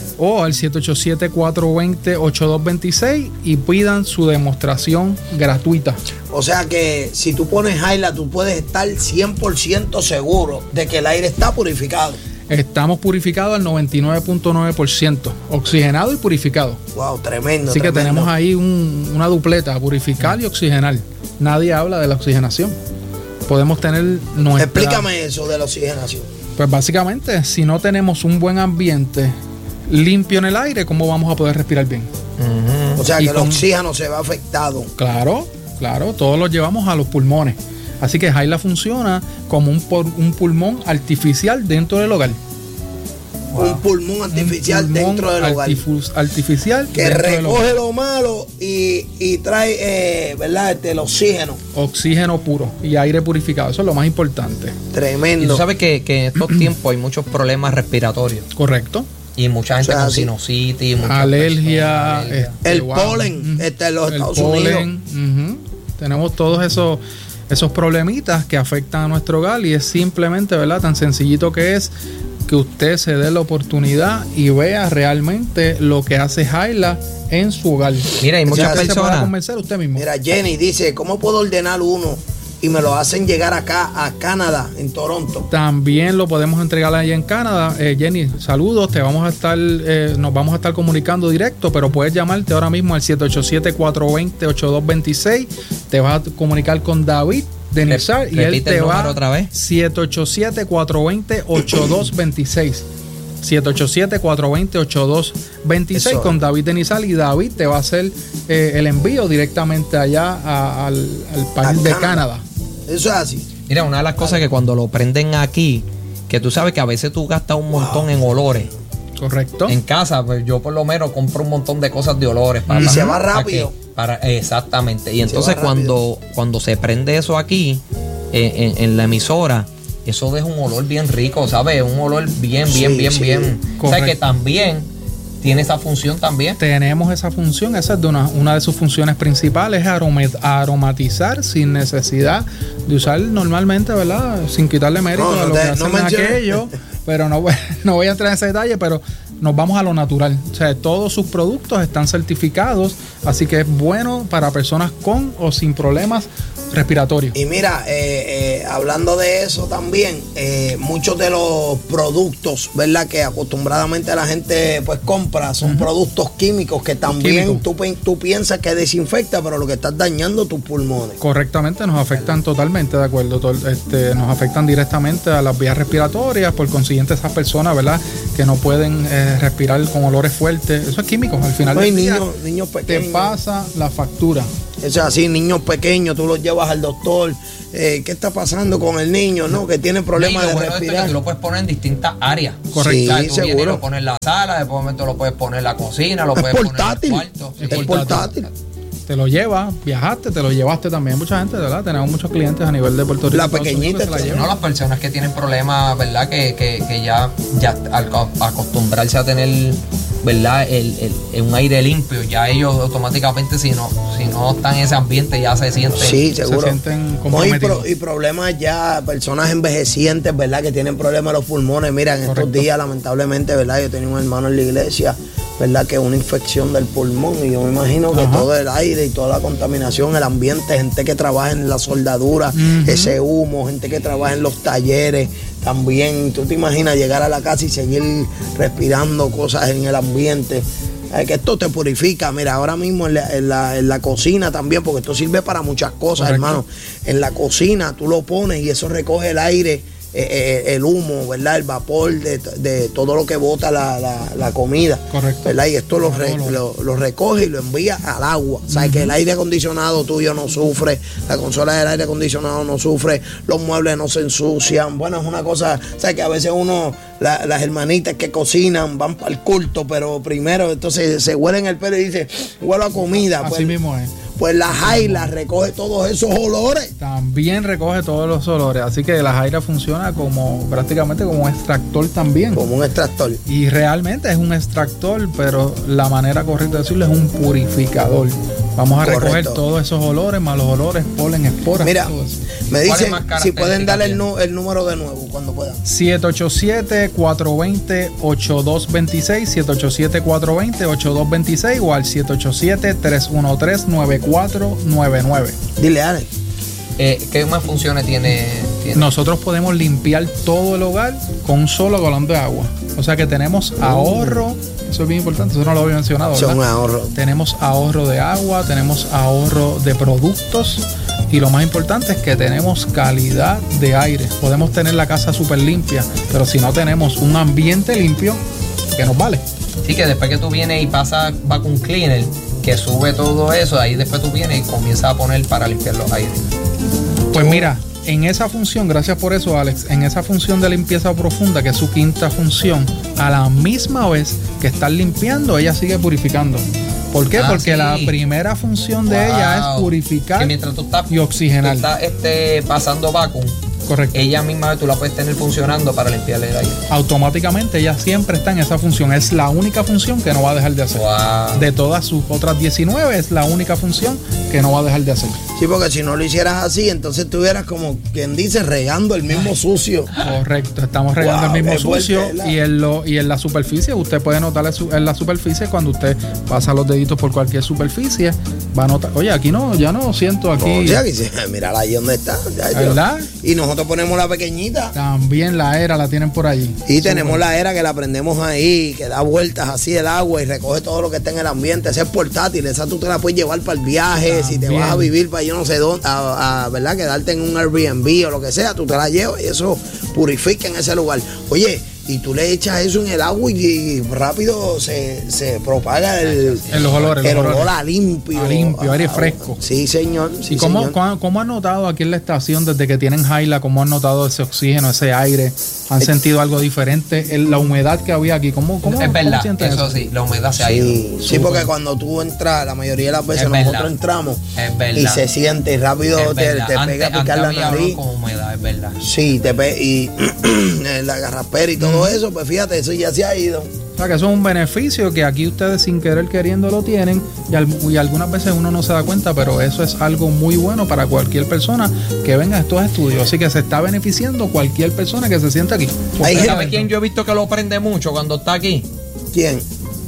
[SPEAKER 3] o al siete ocho siete, cuatro dos cero, ocho dos dos seis y pidan su demostración gratuita.
[SPEAKER 2] O sea que si tú pones Hyla, tú puedes estar cien por ciento seguro de que el aire está purificado.
[SPEAKER 3] Estamos purificados al noventa y nueve punto nueve por ciento, oxigenado y purificado.
[SPEAKER 2] Wow, tremendo.
[SPEAKER 3] Así
[SPEAKER 2] tremendo.
[SPEAKER 3] que tenemos ahí un, una dupleta, purificar y oxigenar. Nadie habla de la oxigenación. Podemos tener nuestra...
[SPEAKER 2] Explícame eso de la oxigenación.
[SPEAKER 3] Pues básicamente, si no tenemos un buen ambiente limpio en el aire, ¿cómo vamos a poder respirar bien?
[SPEAKER 2] Uh-huh. O sea, y que con... el oxígeno se ve afectado.
[SPEAKER 3] Claro, claro, todos lo llevamos a los pulmones. Así que Hyla funciona como un, un pulmón artificial dentro del hogar.
[SPEAKER 2] Wow. Un pulmón artificial un pulmón dentro del hogar.
[SPEAKER 3] Artif- artificial
[SPEAKER 2] que recoge lo malo y, y trae, eh, ¿verdad? Este, el oxígeno.
[SPEAKER 3] Oxígeno puro y aire purificado. Eso es lo más importante.
[SPEAKER 2] Tremendo.
[SPEAKER 1] Y tú sabes que, que en estos tiempos hay muchos problemas respiratorios.
[SPEAKER 3] Correcto.
[SPEAKER 1] Y mucha gente, o sea, con
[SPEAKER 2] sí.
[SPEAKER 1] sinusitis,
[SPEAKER 3] alergia, alergia.
[SPEAKER 2] Este, el wow. polen uh-huh. este, en los
[SPEAKER 3] el
[SPEAKER 2] Estados
[SPEAKER 3] polen,
[SPEAKER 2] Unidos.
[SPEAKER 3] Uh-huh. Tenemos todos esos, esos problemitas que afectan a nuestro hogar y es simplemente, ¿verdad?, tan sencillito que es que usted se dé la oportunidad y vea realmente lo que hace Hyla en su hogar.
[SPEAKER 1] Mira, hay muchas personas.
[SPEAKER 3] Se puede convencer usted mismo.
[SPEAKER 2] Mira, Jenny dice, ¿cómo puedo ordenar uno? Y me lo hacen llegar acá a Canadá, en Toronto.
[SPEAKER 3] También lo podemos entregar allá en Canadá. Eh, Jenny, saludos, te vamos a estar, eh, nos vamos a estar comunicando directo, pero puedes llamarte ahora mismo al siete ocho siete, cuatro dos cero, ocho dos dos seis. Te vas a comunicar con David de Nizar y él te va
[SPEAKER 1] otra vez.
[SPEAKER 3] siete ocho siete, cuatro dos cero, ocho dos dos seis. siete ocho siete, cuatro dos cero, ocho dos dos seis Eso. Con David de Nizar y David te va a hacer eh, el envío directamente allá a, al, al país a de Canadá. Canadá.
[SPEAKER 2] Eso es así.
[SPEAKER 1] Mira, una de las cosas que cuando lo prenden aquí, que tú sabes que a veces tú gastas un montón wow. en olores.
[SPEAKER 3] Correcto.
[SPEAKER 1] En casa, pues yo por lo menos compro un montón de cosas de olores. Para
[SPEAKER 2] y
[SPEAKER 1] la,
[SPEAKER 2] se va rápido.
[SPEAKER 1] Para, exactamente. Y entonces cuando, cuando se prende eso aquí, eh, en, en la emisora, eso deja un olor bien rico, ¿sabes? Un olor bien, bien, sí, bien, sí. bien. O sea que también tiene esa función también.
[SPEAKER 3] Tenemos esa función, esa es de una, una de sus funciones principales, es aromatizar sin necesidad de usar normalmente, ¿verdad? Sin quitarle mérito no, no a lo te, que hacen no aquello, pero no, no voy a entrar en ese detalle, pero nos vamos a lo natural. O sea, todos sus productos están certificados, así que es bueno para personas con o sin problemas respiratorios.
[SPEAKER 2] Y mira, eh, eh, hablando de eso también, eh, muchos de los productos, ¿verdad?, que acostumbradamente la gente pues compra, son uh-huh. productos químicos que también tú, tú piensas que desinfecta, pero lo que estás dañando tus pulmones.
[SPEAKER 3] Correctamente, nos afectan totalmente, de acuerdo. Este, nos afectan directamente a las vías respiratorias, por consiguiente esas personas, ¿verdad?, que no pueden eh, respirar con olores fuertes. Eso es químico, al final
[SPEAKER 2] no,
[SPEAKER 3] del
[SPEAKER 2] niños,
[SPEAKER 3] día
[SPEAKER 2] niños pequeños.
[SPEAKER 3] Te pasa la factura.
[SPEAKER 2] Eso es así, niños pequeños, tú los llevas al doctor. Eh, ¿Qué está pasando con el niño? No, que tiene problemas de
[SPEAKER 1] bueno
[SPEAKER 2] respirar.
[SPEAKER 1] Es que tú lo puedes poner en distintas áreas.
[SPEAKER 2] Correcto. Sí,
[SPEAKER 1] o sea, tú
[SPEAKER 2] seguro.
[SPEAKER 1] vienes y lo pones en la sala, después de momento lo puedes poner en la cocina, lo
[SPEAKER 2] es
[SPEAKER 1] puedes
[SPEAKER 2] portátil.
[SPEAKER 1] poner en el cuarto.
[SPEAKER 2] Es sí, portátil.
[SPEAKER 3] Te lo llevas, viajaste, te lo llevaste también. Mucha gente, ¿verdad? Tenemos muchos clientes a nivel de Puerto Rico.
[SPEAKER 2] La pequeñita.
[SPEAKER 1] La no, las personas que tienen problemas, ¿verdad? Que, que, que ya, ya al acostumbrarse a tener, ¿verdad?, el, el, un aire limpio, ya ellos automáticamente, si no, si no están en ese ambiente, ya se sienten,
[SPEAKER 2] sí, seguro.
[SPEAKER 3] Se sienten
[SPEAKER 2] comprometidos. No, y, pro, y problemas ya, personas envejecientes, ¿verdad?, que tienen problemas de los pulmones. Mira, en Correcto. Estos días, lamentablemente, ¿verdad?, yo tenía un hermano en la iglesia, ¿verdad?, que es una infección del pulmón, y yo me imagino que Ajá. todo el aire y toda la contaminación, el ambiente, gente que trabaja en la soldadura, uh-huh. ese humo, gente que trabaja en los talleres también. Tú te imaginas llegar a la casa y seguir respirando cosas en el ambiente. Es que esto te purifica. Mira, ahora mismo en la, en la, en la cocina también, porque esto sirve para muchas cosas, Correcto. Hermano. En la cocina tú lo pones y eso recoge el aire, eh, eh, el humo, ¿verdad? El vapor de, de todo lo que bota la, la, la comida.
[SPEAKER 3] Correcto.
[SPEAKER 2] ¿Verdad? Y esto lo, re, lo, lo recoge y lo envía al agua. O sea, uh-huh. que el aire acondicionado tuyo no sufre, la consola del aire acondicionado no sufre, los muebles no se ensucian. Bueno, es una cosa, o sea, que a veces uno, la, las hermanitas que cocinan van para el culto, pero primero entonces se huelen el pelo y dicen, huelo a comida.
[SPEAKER 3] Así
[SPEAKER 2] pues,
[SPEAKER 3] mismo es.
[SPEAKER 2] Pues la Jaila recoge todos esos olores.
[SPEAKER 3] También recoge todos los olores. Así que la Jaila funciona como prácticamente como un extractor también.
[SPEAKER 2] Como un extractor.
[SPEAKER 3] Y realmente es un extractor, pero la manera correcta de decirlo es un purificador. Vamos a Correcto. Recoger todos esos olores, malos olores, polen, esporas.
[SPEAKER 2] Mira,
[SPEAKER 3] todo eso.
[SPEAKER 2] Me dicen si pueden darle el, el número de nuevo cuando puedan.
[SPEAKER 3] siete ocho siete, cuatro dos cero, ocho dos dos seis, siete ocho siete, cuatro dos cero, ocho dos dos seis o al siete ocho siete, tres uno tres, nueve cuatro nueve nueve.
[SPEAKER 2] Dile, Alex.
[SPEAKER 1] Eh, ¿Qué más funciones tiene, tiene?
[SPEAKER 3] Nosotros podemos limpiar todo el hogar con un solo galón de agua. O sea que tenemos uh. ahorro. Eso es bien importante, eso no lo había mencionado, ¿verdad?
[SPEAKER 2] Son ahorro.
[SPEAKER 3] Tenemos ahorro de agua, tenemos ahorro de productos y lo más importante es que tenemos calidad de aire. Podemos tener la casa súper limpia, pero si no tenemos un ambiente limpio, ¿qué nos vale?
[SPEAKER 1] Sí, que después que tú vienes y pasas vacuum cleaner, que sube todo eso, ahí después tú vienes y comienzas a poner para limpiar los aires.
[SPEAKER 3] Pues mira, en esa función, gracias por eso, Alex, en esa función de limpieza profunda, que es su quinta función, a la misma vez que estás limpiando, ella sigue purificando. ¿Por qué? Ah, Porque sí. la primera función de wow. ella es purificar
[SPEAKER 1] que mientras tú estás,
[SPEAKER 3] y oxigenar.
[SPEAKER 1] Tú estás este, pasando vacuum.
[SPEAKER 3] Correcto.
[SPEAKER 1] Ella misma tú la puedes tener funcionando para limpiarle el aire.
[SPEAKER 3] Automáticamente ella siempre está en esa función. Es la única función que no va a dejar de hacer.
[SPEAKER 1] Wow.
[SPEAKER 3] De todas sus otras diecinueve es la única función que no va a dejar de hacer.
[SPEAKER 2] Sí, porque si no lo hicieras así, entonces estuvieras como quien dice regando el mismo sucio.
[SPEAKER 3] Correcto, estamos regando wow, el mismo sucio
[SPEAKER 2] fuerte,
[SPEAKER 3] y en lo y en la superficie, usted puede notar en la superficie cuando usted pasa los deditos por cualquier superficie, va a notar, oye, aquí no, ya no siento aquí.
[SPEAKER 2] No, ya, aquí mira ahí donde está.
[SPEAKER 3] ¿Verdad?
[SPEAKER 2] Y nosotros ponemos la pequeñita.
[SPEAKER 3] También la era la tienen por allí.
[SPEAKER 2] Y Super. Tenemos la era que la prendemos ahí, que da vueltas así el agua y recoge todo lo que está en el ambiente. Esa es portátil, esa tú te la puedes llevar para el viaje, también. Si te vas a vivir para yo no sé dónde, a, a, ¿verdad? Quedarte en un Airbnb o lo que sea, tú te la llevas y eso purifica en ese lugar. Oye, y tú le echas eso en el agua y, y rápido se, se propaga el,
[SPEAKER 3] en los olores,
[SPEAKER 2] el
[SPEAKER 3] los
[SPEAKER 2] olor
[SPEAKER 3] olores.
[SPEAKER 2] a limpio.
[SPEAKER 3] A limpio, aire fresco.
[SPEAKER 2] Sí, señor. Sí,
[SPEAKER 3] ¿Y cómo,
[SPEAKER 2] señor.
[SPEAKER 3] ¿cómo, cómo han notado aquí en la estación desde que tienen Jaila, cómo han notado ese oxígeno, ese aire? ¿Han sentido algo diferente? La humedad que había aquí, ¿cómo, cómo,
[SPEAKER 1] es verdad,
[SPEAKER 3] ¿cómo
[SPEAKER 1] eso,
[SPEAKER 3] eso
[SPEAKER 1] sí, la humedad se ha
[SPEAKER 2] sí,
[SPEAKER 1] ido.
[SPEAKER 2] Sí, porque cuando tú entras, la mayoría de las veces
[SPEAKER 1] es
[SPEAKER 2] nosotros
[SPEAKER 1] verdad.
[SPEAKER 2] entramos
[SPEAKER 1] es
[SPEAKER 2] y se siente y rápido te, te
[SPEAKER 1] antes,
[SPEAKER 2] pega a picar
[SPEAKER 1] antes
[SPEAKER 2] la nariz.
[SPEAKER 1] Con humedad, es verdad.
[SPEAKER 2] Sí, te pe y la garraspera y todo mm. eso, pues fíjate, eso ya se ha ido.
[SPEAKER 3] O sea que eso es un beneficio que aquí ustedes sin querer queriendo lo tienen y, al, y algunas veces uno no se da cuenta, pero eso es algo muy bueno para cualquier persona que venga a estos estudios. Así que se está beneficiando cualquier persona que se sienta aquí.
[SPEAKER 1] ¿Sabes quién yo he visto que lo prende mucho cuando está aquí?
[SPEAKER 2] ¿Quién?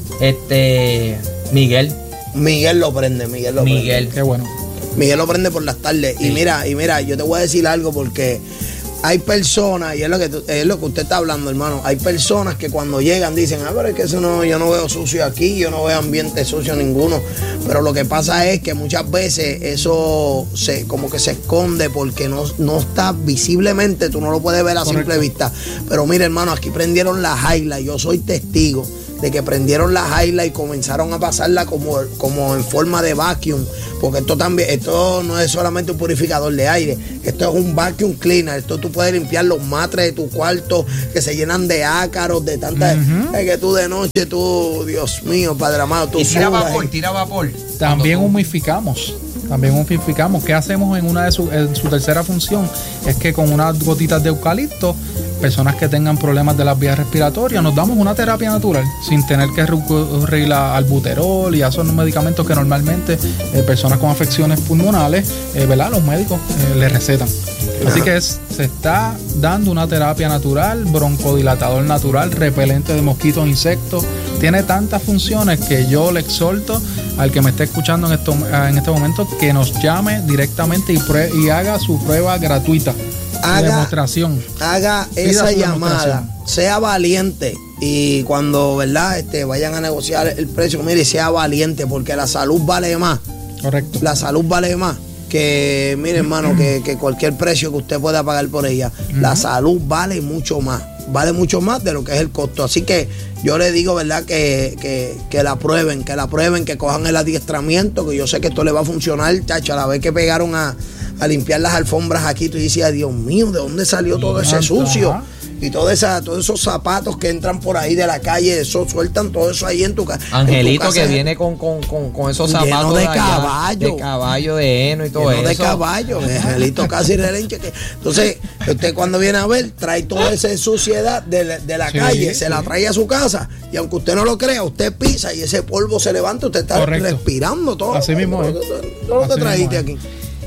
[SPEAKER 1] Este, Miguel.
[SPEAKER 2] Miguel lo prende, Miguel lo
[SPEAKER 1] Miguel.
[SPEAKER 2] prende.
[SPEAKER 3] Qué bueno.
[SPEAKER 2] Miguel lo prende por las tardes.
[SPEAKER 1] Sí.
[SPEAKER 2] Y mira, y mira, yo te voy a decir algo porque hay personas, y es lo que tú- es lo que usted está hablando, hermano. Hay personas que cuando llegan dicen, ah, pero es que eso no, yo no veo sucio aquí, yo no veo ambiente sucio ninguno. Pero lo que pasa es que muchas veces eso se, como que se esconde porque no, no está visiblemente, tú no lo puedes ver a
[SPEAKER 3] Correcto.
[SPEAKER 2] simple vista. Pero mira, hermano, aquí prendieron la highlight, yo soy testigo de que prendieron la highlight y comenzaron a pasarla como, como en forma de vacuum, porque esto también, esto no es solamente un purificador de aire, esto es un vacuum cleaner, esto tú puedes limpiar los matres de tu cuarto que se llenan de ácaros, de tantas,
[SPEAKER 3] Ujú.
[SPEAKER 2] es que tú de noche, tú, Dios mío, Padre amado, tú
[SPEAKER 1] Y tira
[SPEAKER 2] sudas
[SPEAKER 1] vapor,
[SPEAKER 2] y-
[SPEAKER 1] tira vapor.
[SPEAKER 3] También
[SPEAKER 1] Cuando tú-
[SPEAKER 3] humificamos. También humificamos. ¿Qué hacemos en una de su, en su tercera función? Es que con unas gotitas de eucalipto, personas que tengan problemas de las vías respiratorias, nos damos una terapia natural sin tener que recurrir a- al buterol y a esos medicamentos que normalmente eh, personas con afecciones pulmonares, eh, ¿verdad? Los médicos eh, les recetan. Así que es- se está dando una terapia natural, broncodilatador natural, repelente de mosquitos, insectos. Tiene tantas funciones que yo le exhorto al que me esté escuchando en, esto, en este momento que nos llame directamente y, prue- y haga su prueba gratuita de
[SPEAKER 2] Haga-
[SPEAKER 3] demostración.
[SPEAKER 2] haga
[SPEAKER 3] Pida
[SPEAKER 2] esa
[SPEAKER 3] su
[SPEAKER 2] llamada,
[SPEAKER 3] demostración.
[SPEAKER 2] sea valiente y cuando, ¿verdad? Este, vayan a negociar el precio, mire, sea valiente porque la salud vale más.
[SPEAKER 3] Correcto.
[SPEAKER 2] La salud vale más que, mire, hermano, que, que cualquier precio que usted pueda pagar por ella. La salud vale mucho más. Vale mucho más de lo que es el costo. Así que yo le digo, ¿verdad? Que, que, que la prueben, que la prueben, que cojan el adiestramiento, que yo sé que esto le va a funcionar, chacho. A la vez que pegaron a, a limpiar las alfombras aquí, tú dices, Dios mío, ¿de dónde salió todo ese
[SPEAKER 3] Ajá.
[SPEAKER 2] sucio? Y toda esa, todos esos zapatos que entran por ahí de la calle, eso sueltan todo eso ahí en tu, ca- en tu
[SPEAKER 1] Angelito
[SPEAKER 2] casa.
[SPEAKER 1] que viene con, con, con, con esos
[SPEAKER 2] Lleno
[SPEAKER 1] zapatos
[SPEAKER 2] de
[SPEAKER 1] allá,
[SPEAKER 2] caballo.
[SPEAKER 1] de caballo, de heno y todo
[SPEAKER 2] Lleno
[SPEAKER 1] eso.
[SPEAKER 2] de caballo, Angelito casi relenche. Que, entonces, usted cuando viene a ver, trae toda esa suciedad de, la- de la
[SPEAKER 3] Sí,
[SPEAKER 2] calle, se
[SPEAKER 3] sí.
[SPEAKER 2] la trae a su casa, y aunque usted no lo crea, usted pisa y ese polvo se levanta, usted está
[SPEAKER 3] Correcto.
[SPEAKER 2] respirando todo.
[SPEAKER 3] Así mismo
[SPEAKER 2] todo,
[SPEAKER 3] es.
[SPEAKER 2] todo, todo lo que
[SPEAKER 3] Así
[SPEAKER 2] trajiste
[SPEAKER 3] mismo
[SPEAKER 2] aquí.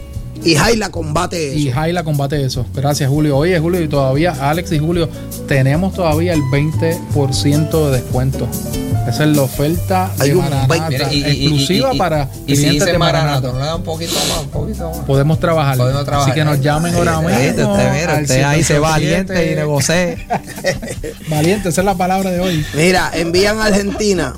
[SPEAKER 2] Y Jaila combate eso.
[SPEAKER 3] Y Jaila combate eso. Gracias, Julio. Oye, Julio, y todavía, Alex y Julio, tenemos todavía el veinte por ciento de descuento. Esa es la oferta
[SPEAKER 2] Hay
[SPEAKER 3] de
[SPEAKER 2] un
[SPEAKER 3] Maranata,
[SPEAKER 2] veinte.
[SPEAKER 1] Mira, y- y-
[SPEAKER 3] exclusiva
[SPEAKER 1] y- y-
[SPEAKER 3] para
[SPEAKER 1] y si
[SPEAKER 3] clientes
[SPEAKER 1] dice
[SPEAKER 3] de
[SPEAKER 1] Maranata,
[SPEAKER 3] Maranata.
[SPEAKER 1] ¿no le da un poquito más? Un poquito más.
[SPEAKER 3] Podemos trabajar.
[SPEAKER 1] Podemos trabajar.
[SPEAKER 3] Así que nos llamen ahora mismo.
[SPEAKER 1] Usted, usted, mira,
[SPEAKER 3] al
[SPEAKER 1] usted ahí se
[SPEAKER 3] siete ocho siete.
[SPEAKER 1] valiente y negocie.
[SPEAKER 3] Valiente, esa es la palabra de hoy.
[SPEAKER 2] Mira, envían a Argentina.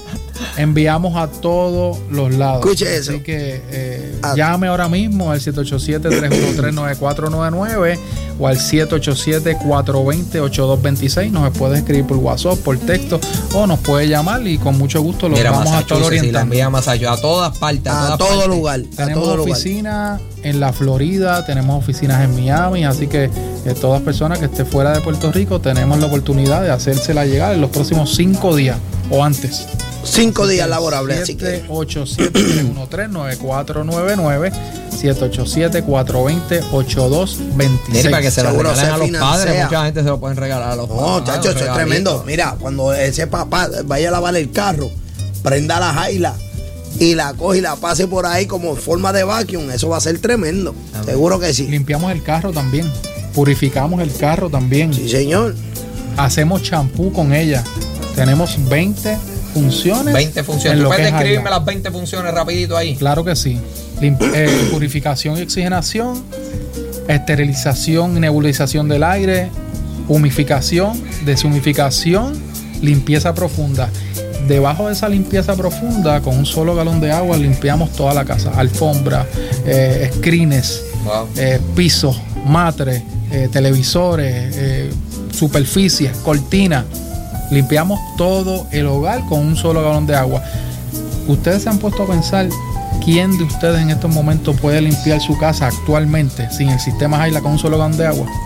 [SPEAKER 3] Enviamos a todos los lados.
[SPEAKER 2] Escuche eso.
[SPEAKER 3] Así que eh,
[SPEAKER 2] Ah.
[SPEAKER 3] llame ahora mismo al siete ocho siete, tres uno tres, nueve cuatro nueve nueve o al siete ocho siete, cuatro dos cero, ocho dos dos seis. Nos puede escribir por WhatsApp, por texto o nos puede llamar y con mucho gusto lo
[SPEAKER 1] Mira,
[SPEAKER 3] vamos a estar
[SPEAKER 1] Massachusetts, si la
[SPEAKER 3] orientando.
[SPEAKER 1] envía a Massachusetts, a todas partes. A,
[SPEAKER 2] A
[SPEAKER 1] todas
[SPEAKER 2] todo
[SPEAKER 1] partes.
[SPEAKER 2] lugar. A
[SPEAKER 3] Tenemos
[SPEAKER 2] todo lugar.
[SPEAKER 3] oficinas en la Florida, tenemos oficinas en Miami, así que eh, todas personas que estén fuera de Puerto Rico tenemos la oportunidad de hacérsela llegar en los próximos cinco días o antes.
[SPEAKER 2] Cinco días laborables. Así que
[SPEAKER 3] siete ocho siete, tres uno tres, nueve cuatro nueve nueve, siete ocho siete, cuatro dos cero, ocho dos dos
[SPEAKER 1] Mire,
[SPEAKER 3] seis.
[SPEAKER 1] para que se lo
[SPEAKER 2] Seguro
[SPEAKER 1] regalen
[SPEAKER 2] se
[SPEAKER 1] a los
[SPEAKER 2] financia.
[SPEAKER 1] padres. Mucha gente se lo pueden regalar a los padres.
[SPEAKER 2] no, chacho,
[SPEAKER 1] un
[SPEAKER 2] eso es
[SPEAKER 1] regalito.
[SPEAKER 2] tremendo. Mira, cuando ese papá vaya a lavar el carro, prenda la Jaila y la coge y la pase por ahí como en forma de vacuum, eso va a ser tremendo.
[SPEAKER 1] Amén.
[SPEAKER 2] Seguro que sí.
[SPEAKER 3] Limpiamos el carro también, purificamos el carro también,
[SPEAKER 2] Sí, señor.
[SPEAKER 3] hacemos champú con ella. Tenemos veinte funciones.
[SPEAKER 1] veinte funciones.
[SPEAKER 3] en
[SPEAKER 1] ¿Tú
[SPEAKER 3] lo
[SPEAKER 1] puedes
[SPEAKER 3] que es
[SPEAKER 1] describirme
[SPEAKER 3] Jaila.
[SPEAKER 1] las veinte funciones rapidito ahí?
[SPEAKER 3] Claro que sí. Lim- eh, purificación y oxigenación, esterilización y nebulización del aire, humificación, deshumificación, limpieza profunda. Debajo de esa limpieza profunda, con un solo galón de agua, limpiamos toda la casa. Alfombra, eh, screens,
[SPEAKER 1] Wow.
[SPEAKER 3] eh, pisos, matres, eh, televisores, eh, superficies, cortinas. Limpiamos todo el hogar con un solo galón de agua. Ustedes se han puesto a pensar quién de ustedes en estos momentos puede limpiar su casa actualmente sin el sistema Jaila con un solo galón de agua.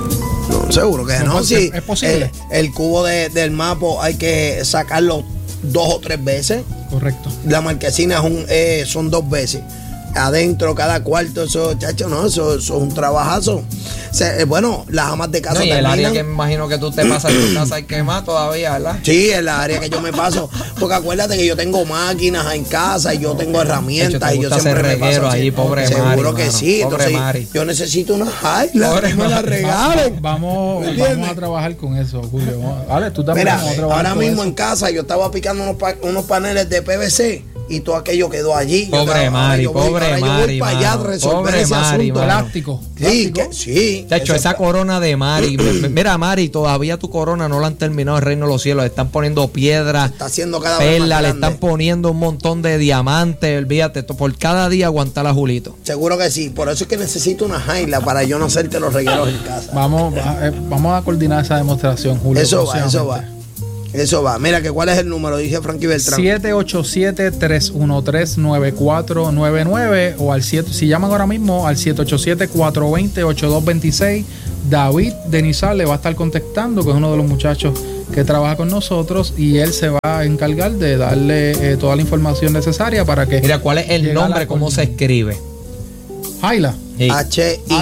[SPEAKER 2] No, seguro que
[SPEAKER 3] No,
[SPEAKER 2] no.
[SPEAKER 3] pues,
[SPEAKER 2] Sí,
[SPEAKER 3] es posible.
[SPEAKER 2] El, el cubo de- del mapo hay que sacarlo dos o tres veces.
[SPEAKER 3] Correcto.
[SPEAKER 2] La marquesina es un, eh, son dos veces. adentro, cada cuarto, eso, chacho, no, eso, eso es un trabajazo. O sea, eh, bueno, las amas de casa
[SPEAKER 1] no, y
[SPEAKER 2] terminan.
[SPEAKER 1] el área que me imagino que tú te pasas en tu casa hay que más todavía, ¿verdad?
[SPEAKER 2] Sí, es la área que yo me paso. Porque acuérdate que yo tengo máquinas en casa y yo tengo herramientas.
[SPEAKER 1] Hecho,
[SPEAKER 2] y yo siempre me paso
[SPEAKER 1] ahí,
[SPEAKER 2] así.
[SPEAKER 1] pobre
[SPEAKER 2] Seguro
[SPEAKER 1] Mari,
[SPEAKER 2] que
[SPEAKER 1] mano,
[SPEAKER 2] sí.
[SPEAKER 1] Pobre
[SPEAKER 2] Entonces,
[SPEAKER 1] Mari.
[SPEAKER 2] yo necesito una Highland, que me la regalen.
[SPEAKER 3] Vamos, vamos a trabajar con eso, Julio. Vale, tú también.
[SPEAKER 2] Mira,
[SPEAKER 3] vamos a trabajar
[SPEAKER 2] ahora
[SPEAKER 3] con
[SPEAKER 2] mismo
[SPEAKER 3] eso.
[SPEAKER 2] en casa yo estaba picando unos, pa- unos paneles de P V C y todo aquello quedó allí. Yo
[SPEAKER 1] Pobre
[SPEAKER 2] estaba-
[SPEAKER 1] Mari,
[SPEAKER 2] yo voy-
[SPEAKER 1] pobre
[SPEAKER 2] ahora yo voy
[SPEAKER 1] Mari,
[SPEAKER 2] para allá a
[SPEAKER 1] mano.
[SPEAKER 2] resolver
[SPEAKER 1] Pobre
[SPEAKER 2] ese
[SPEAKER 1] Mari,
[SPEAKER 2] asunto.
[SPEAKER 1] mano.
[SPEAKER 3] Plástico.
[SPEAKER 2] Sí,
[SPEAKER 3] plástico.
[SPEAKER 2] que, sí.
[SPEAKER 1] De hecho,
[SPEAKER 2] eso-
[SPEAKER 1] esa corona de Mari. me- me- Mira, Mari, todavía tu corona no la han terminado el reino de los cielos. Le están poniendo piedras,
[SPEAKER 2] está haciendo cada vez más
[SPEAKER 1] perlas, le
[SPEAKER 2] grande.
[SPEAKER 1] están poniendo un montón de diamantes. Olvídate, to- por cada día aguantar a Julito.
[SPEAKER 2] Seguro que sí. Por eso es que necesito una Highland para yo no hacerte los regueros en casa.
[SPEAKER 3] Vamos, va- eh, vamos a coordinar esa demostración, Julio.
[SPEAKER 2] Eso va, eso va.
[SPEAKER 3] próximamente.
[SPEAKER 2] Eso va. Mira, que ¿cuál es el número? Dice Frankie Beltrán.
[SPEAKER 3] siete ocho siete, tres uno tres, nueve cuatro nueve nueve o al siete, si llaman ahora mismo al siete ocho siete, cuatro dos cero, ocho dos dos seis. David Denizal le va a estar contactando, que es uno de los muchachos que trabaja con nosotros, y él se va a encargar de darle eh, toda la información necesaria para que
[SPEAKER 1] Mira, ¿cuál es el
[SPEAKER 3] llegue a
[SPEAKER 1] nombre?
[SPEAKER 3] la
[SPEAKER 1] ¿Cómo se escribe?
[SPEAKER 3] Jaila.
[SPEAKER 1] Sí.
[SPEAKER 2] H Y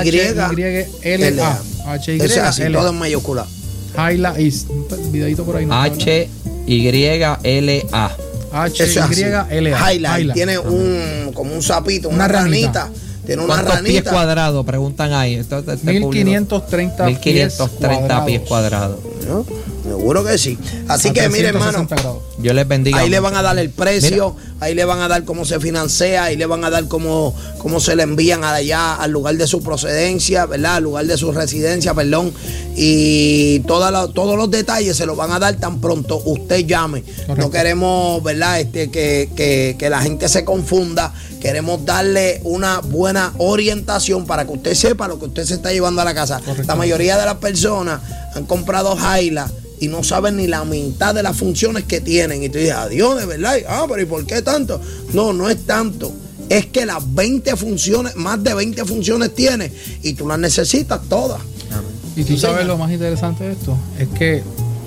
[SPEAKER 3] L A. H Y
[SPEAKER 2] Eso es así,
[SPEAKER 3] L A.
[SPEAKER 2] todo en mayúscula.
[SPEAKER 3] Jaila is. Un videito por ahí. ¿no?
[SPEAKER 1] H Y L A.
[SPEAKER 3] H
[SPEAKER 2] Eso es así.
[SPEAKER 3] Y L A.
[SPEAKER 2] Highlight. Tiene un, como un sapito, una,
[SPEAKER 3] Una
[SPEAKER 2] ranita.
[SPEAKER 3] ranita.
[SPEAKER 2] Tiene una
[SPEAKER 1] ¿Cuántos pies
[SPEAKER 2] ranita.
[SPEAKER 1] cuadrados? Preguntan ahí. Esto- este
[SPEAKER 3] mil
[SPEAKER 1] público.
[SPEAKER 3] quinientos treinta
[SPEAKER 1] mil quinientos treinta pies cuadrados.
[SPEAKER 2] ¿No? Seguro que sí. Así que, mire, hermano.
[SPEAKER 1] Yo les bendiga.
[SPEAKER 2] Ahí le van a dar el precio, ahí le van a dar cómo se financia, ahí le van a dar cómo, cómo se le envían allá al lugar de su procedencia, ¿verdad? Al lugar de su residencia, perdón. Y toda la- todos los detalles se los van a dar tan pronto usted llame.
[SPEAKER 3] Correcto.
[SPEAKER 2] No queremos, ¿verdad? Este, que, que, que la gente se confunda. Queremos darle una buena orientación para que usted sepa lo que usted se está llevando a la casa.
[SPEAKER 3] Correcto.
[SPEAKER 2] La mayoría de las personas han comprado Highland y no saben ni la mitad de las funciones que tienen. Y tú dices, adiós, de verdad. Ah, pero ¿y por qué tanto? No, no es tanto. Es que las veinte funciones, más de veinte funciones tiene y tú las necesitas todas.
[SPEAKER 3] Y tú
[SPEAKER 2] Sí,
[SPEAKER 3] sabes
[SPEAKER 2] señor.
[SPEAKER 3] lo más interesante de esto, es que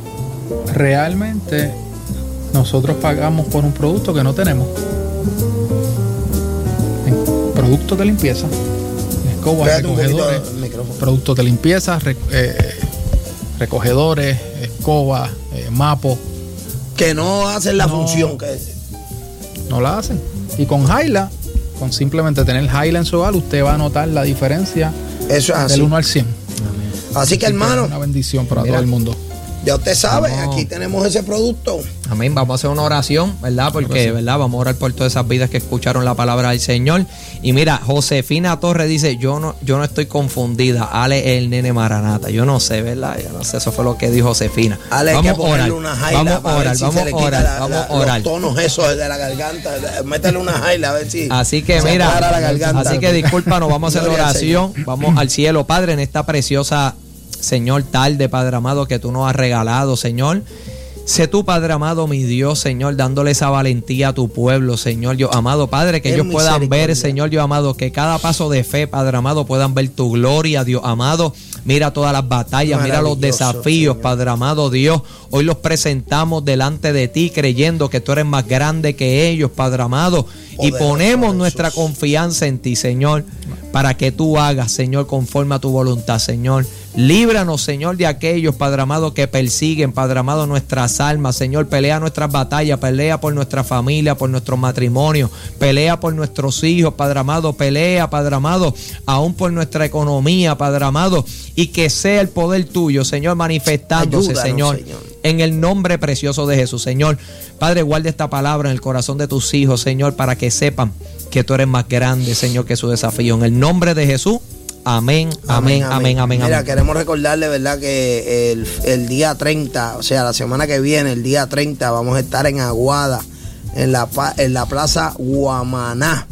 [SPEAKER 3] realmente nosotros pagamos por un producto que no tenemos. En productos de limpieza, escobas,
[SPEAKER 2] Pégate un poquito
[SPEAKER 3] recogedores,
[SPEAKER 2] el micrófono.
[SPEAKER 3] productos de limpieza, re- eh, recogedores, escobas, eh, mapos,
[SPEAKER 2] Que no hacen la
[SPEAKER 3] No.
[SPEAKER 2] función que es.
[SPEAKER 3] no la hacen. Y con Jaila, con simplemente tener Jaila en su hogar, usted va a notar la diferencia
[SPEAKER 2] Eso es así.
[SPEAKER 3] del uno al cien.
[SPEAKER 2] Así que,
[SPEAKER 3] Es
[SPEAKER 2] hermano,
[SPEAKER 3] una bendición para
[SPEAKER 1] Mira.
[SPEAKER 3] todo el mundo.
[SPEAKER 2] ya usted sabe,
[SPEAKER 1] Vamos.
[SPEAKER 2] aquí tenemos ese producto.
[SPEAKER 1] Amén. Vamos a hacer una oración, ¿verdad? Porque, ¿verdad? Vamos a orar por todas esas vidas que escucharon la palabra del Señor. Y mira, Josefina Torres dice, yo no, yo no estoy confundida. Ale el nene Maranata. Yo no sé, ¿verdad? Yo no sé, eso fue lo que dijo Josefina.
[SPEAKER 2] Ale, hay
[SPEAKER 1] vamos
[SPEAKER 2] que
[SPEAKER 1] a orar.
[SPEAKER 2] ponerle una jaila
[SPEAKER 1] Vamos a
[SPEAKER 2] para ver
[SPEAKER 1] orar,
[SPEAKER 2] si
[SPEAKER 1] vamos
[SPEAKER 2] se le
[SPEAKER 1] a
[SPEAKER 2] quita
[SPEAKER 1] orar,
[SPEAKER 2] la-
[SPEAKER 1] vamos
[SPEAKER 2] la-
[SPEAKER 1] a orar.
[SPEAKER 2] los tonos esos de la garganta. Métele una jaila a ver si
[SPEAKER 1] Así que
[SPEAKER 2] se
[SPEAKER 1] mira,
[SPEAKER 2] aclara la garganta.
[SPEAKER 1] así que discúlpanos, vamos a hacer la
[SPEAKER 2] Gloria al
[SPEAKER 1] oración. Vamos al cielo, Padre, en esta preciosa, Señor, tarde, Padre amado, que tú nos has regalado, Señor. Sé tú, Padre amado, mi Dios, Señor, dándole esa valentía a tu pueblo, Señor, Dios amado, Padre, que
[SPEAKER 2] Ten
[SPEAKER 1] ellos puedan ver,
[SPEAKER 2] misericordia.
[SPEAKER 1] Señor, Dios amado, que cada paso de fe, Padre amado, puedan ver tu gloria, Dios amado. Mira todas las batallas, mira los
[SPEAKER 2] Maravilloso,
[SPEAKER 1] desafíos,
[SPEAKER 2] Señor.
[SPEAKER 1] Padre amado, Dios. Hoy los presentamos delante de ti, creyendo que tú eres más grande que ellos, Padre amado. Y
[SPEAKER 2] Poderoso
[SPEAKER 1] ponemos
[SPEAKER 2] Jesús.
[SPEAKER 1] nuestra confianza en ti, Señor, para que tú hagas, Señor, conforme a tu voluntad, Señor. Líbranos, Señor, de aquellos, Padre amado, que persiguen, Padre amado, nuestras almas, Señor. Pelea nuestras batallas, pelea por nuestra familia, por nuestros matrimonios, pelea por nuestros hijos, Padre amado, pelea, Padre amado, aún por nuestra economía, Padre amado, y que sea el poder tuyo, Señor, manifestándose,
[SPEAKER 2] Ayúdanos,
[SPEAKER 1] Señor,
[SPEAKER 2] Señor.
[SPEAKER 1] en el nombre precioso de Jesús, Señor. Padre, guarda esta palabra en el corazón de tus hijos, Señor, para que sepan que tú eres más grande, Señor, que su desafío. En el nombre de Jesús, amén, amén, amén, amén,
[SPEAKER 2] Mira,
[SPEAKER 1] amén.
[SPEAKER 2] queremos recordarle, ¿verdad? Que el, el día treinta, o sea, la semana que viene, el día treinta, vamos a estar en Aguada, en la, pa- en la plaza Guamaná.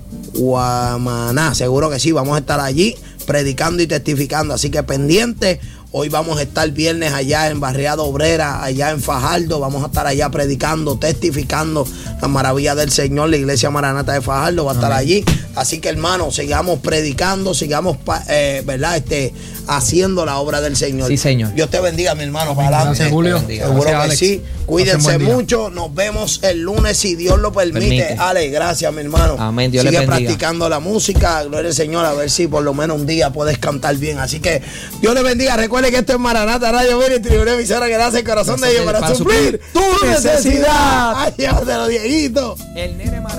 [SPEAKER 2] Guamaná, seguro que sí, vamos a estar allí predicando y testificando. Así que pendiente. Hoy vamos a estar viernes allá en Barriada Obrera, allá en Fajardo. Vamos a estar allá predicando, testificando la maravilla del Señor. La iglesia Maranata de Fajardo va a estar allí. Así que, hermano, sigamos predicando, sigamos, eh, ¿verdad? Este, haciendo la obra del Señor.
[SPEAKER 1] Sí, Señor.
[SPEAKER 2] Dios te bendiga, mi hermano. Para adelante.
[SPEAKER 3] Gracias, Julio.
[SPEAKER 2] Seguro
[SPEAKER 3] Gracias,
[SPEAKER 2] que
[SPEAKER 3] Alex.
[SPEAKER 2] sí. Cuídense mucho. Nos vemos el lunes si Dios lo permite.
[SPEAKER 1] Permite.
[SPEAKER 2] Ale, gracias, mi hermano.
[SPEAKER 1] Amén. Dios
[SPEAKER 2] Sigue
[SPEAKER 1] le bendiga.
[SPEAKER 2] practicando la música. Gloria al Señor. A ver si por lo menos un día puedes cantar bien. Así que Dios le bendiga. Recuerde que esto es Maranata Radio Ministry, una emisora que nace el corazón de Dios para,
[SPEAKER 1] para
[SPEAKER 2] suplir
[SPEAKER 1] suplir tu necesidad.
[SPEAKER 2] Ay, llévatelo, Dieguito.
[SPEAKER 1] El nene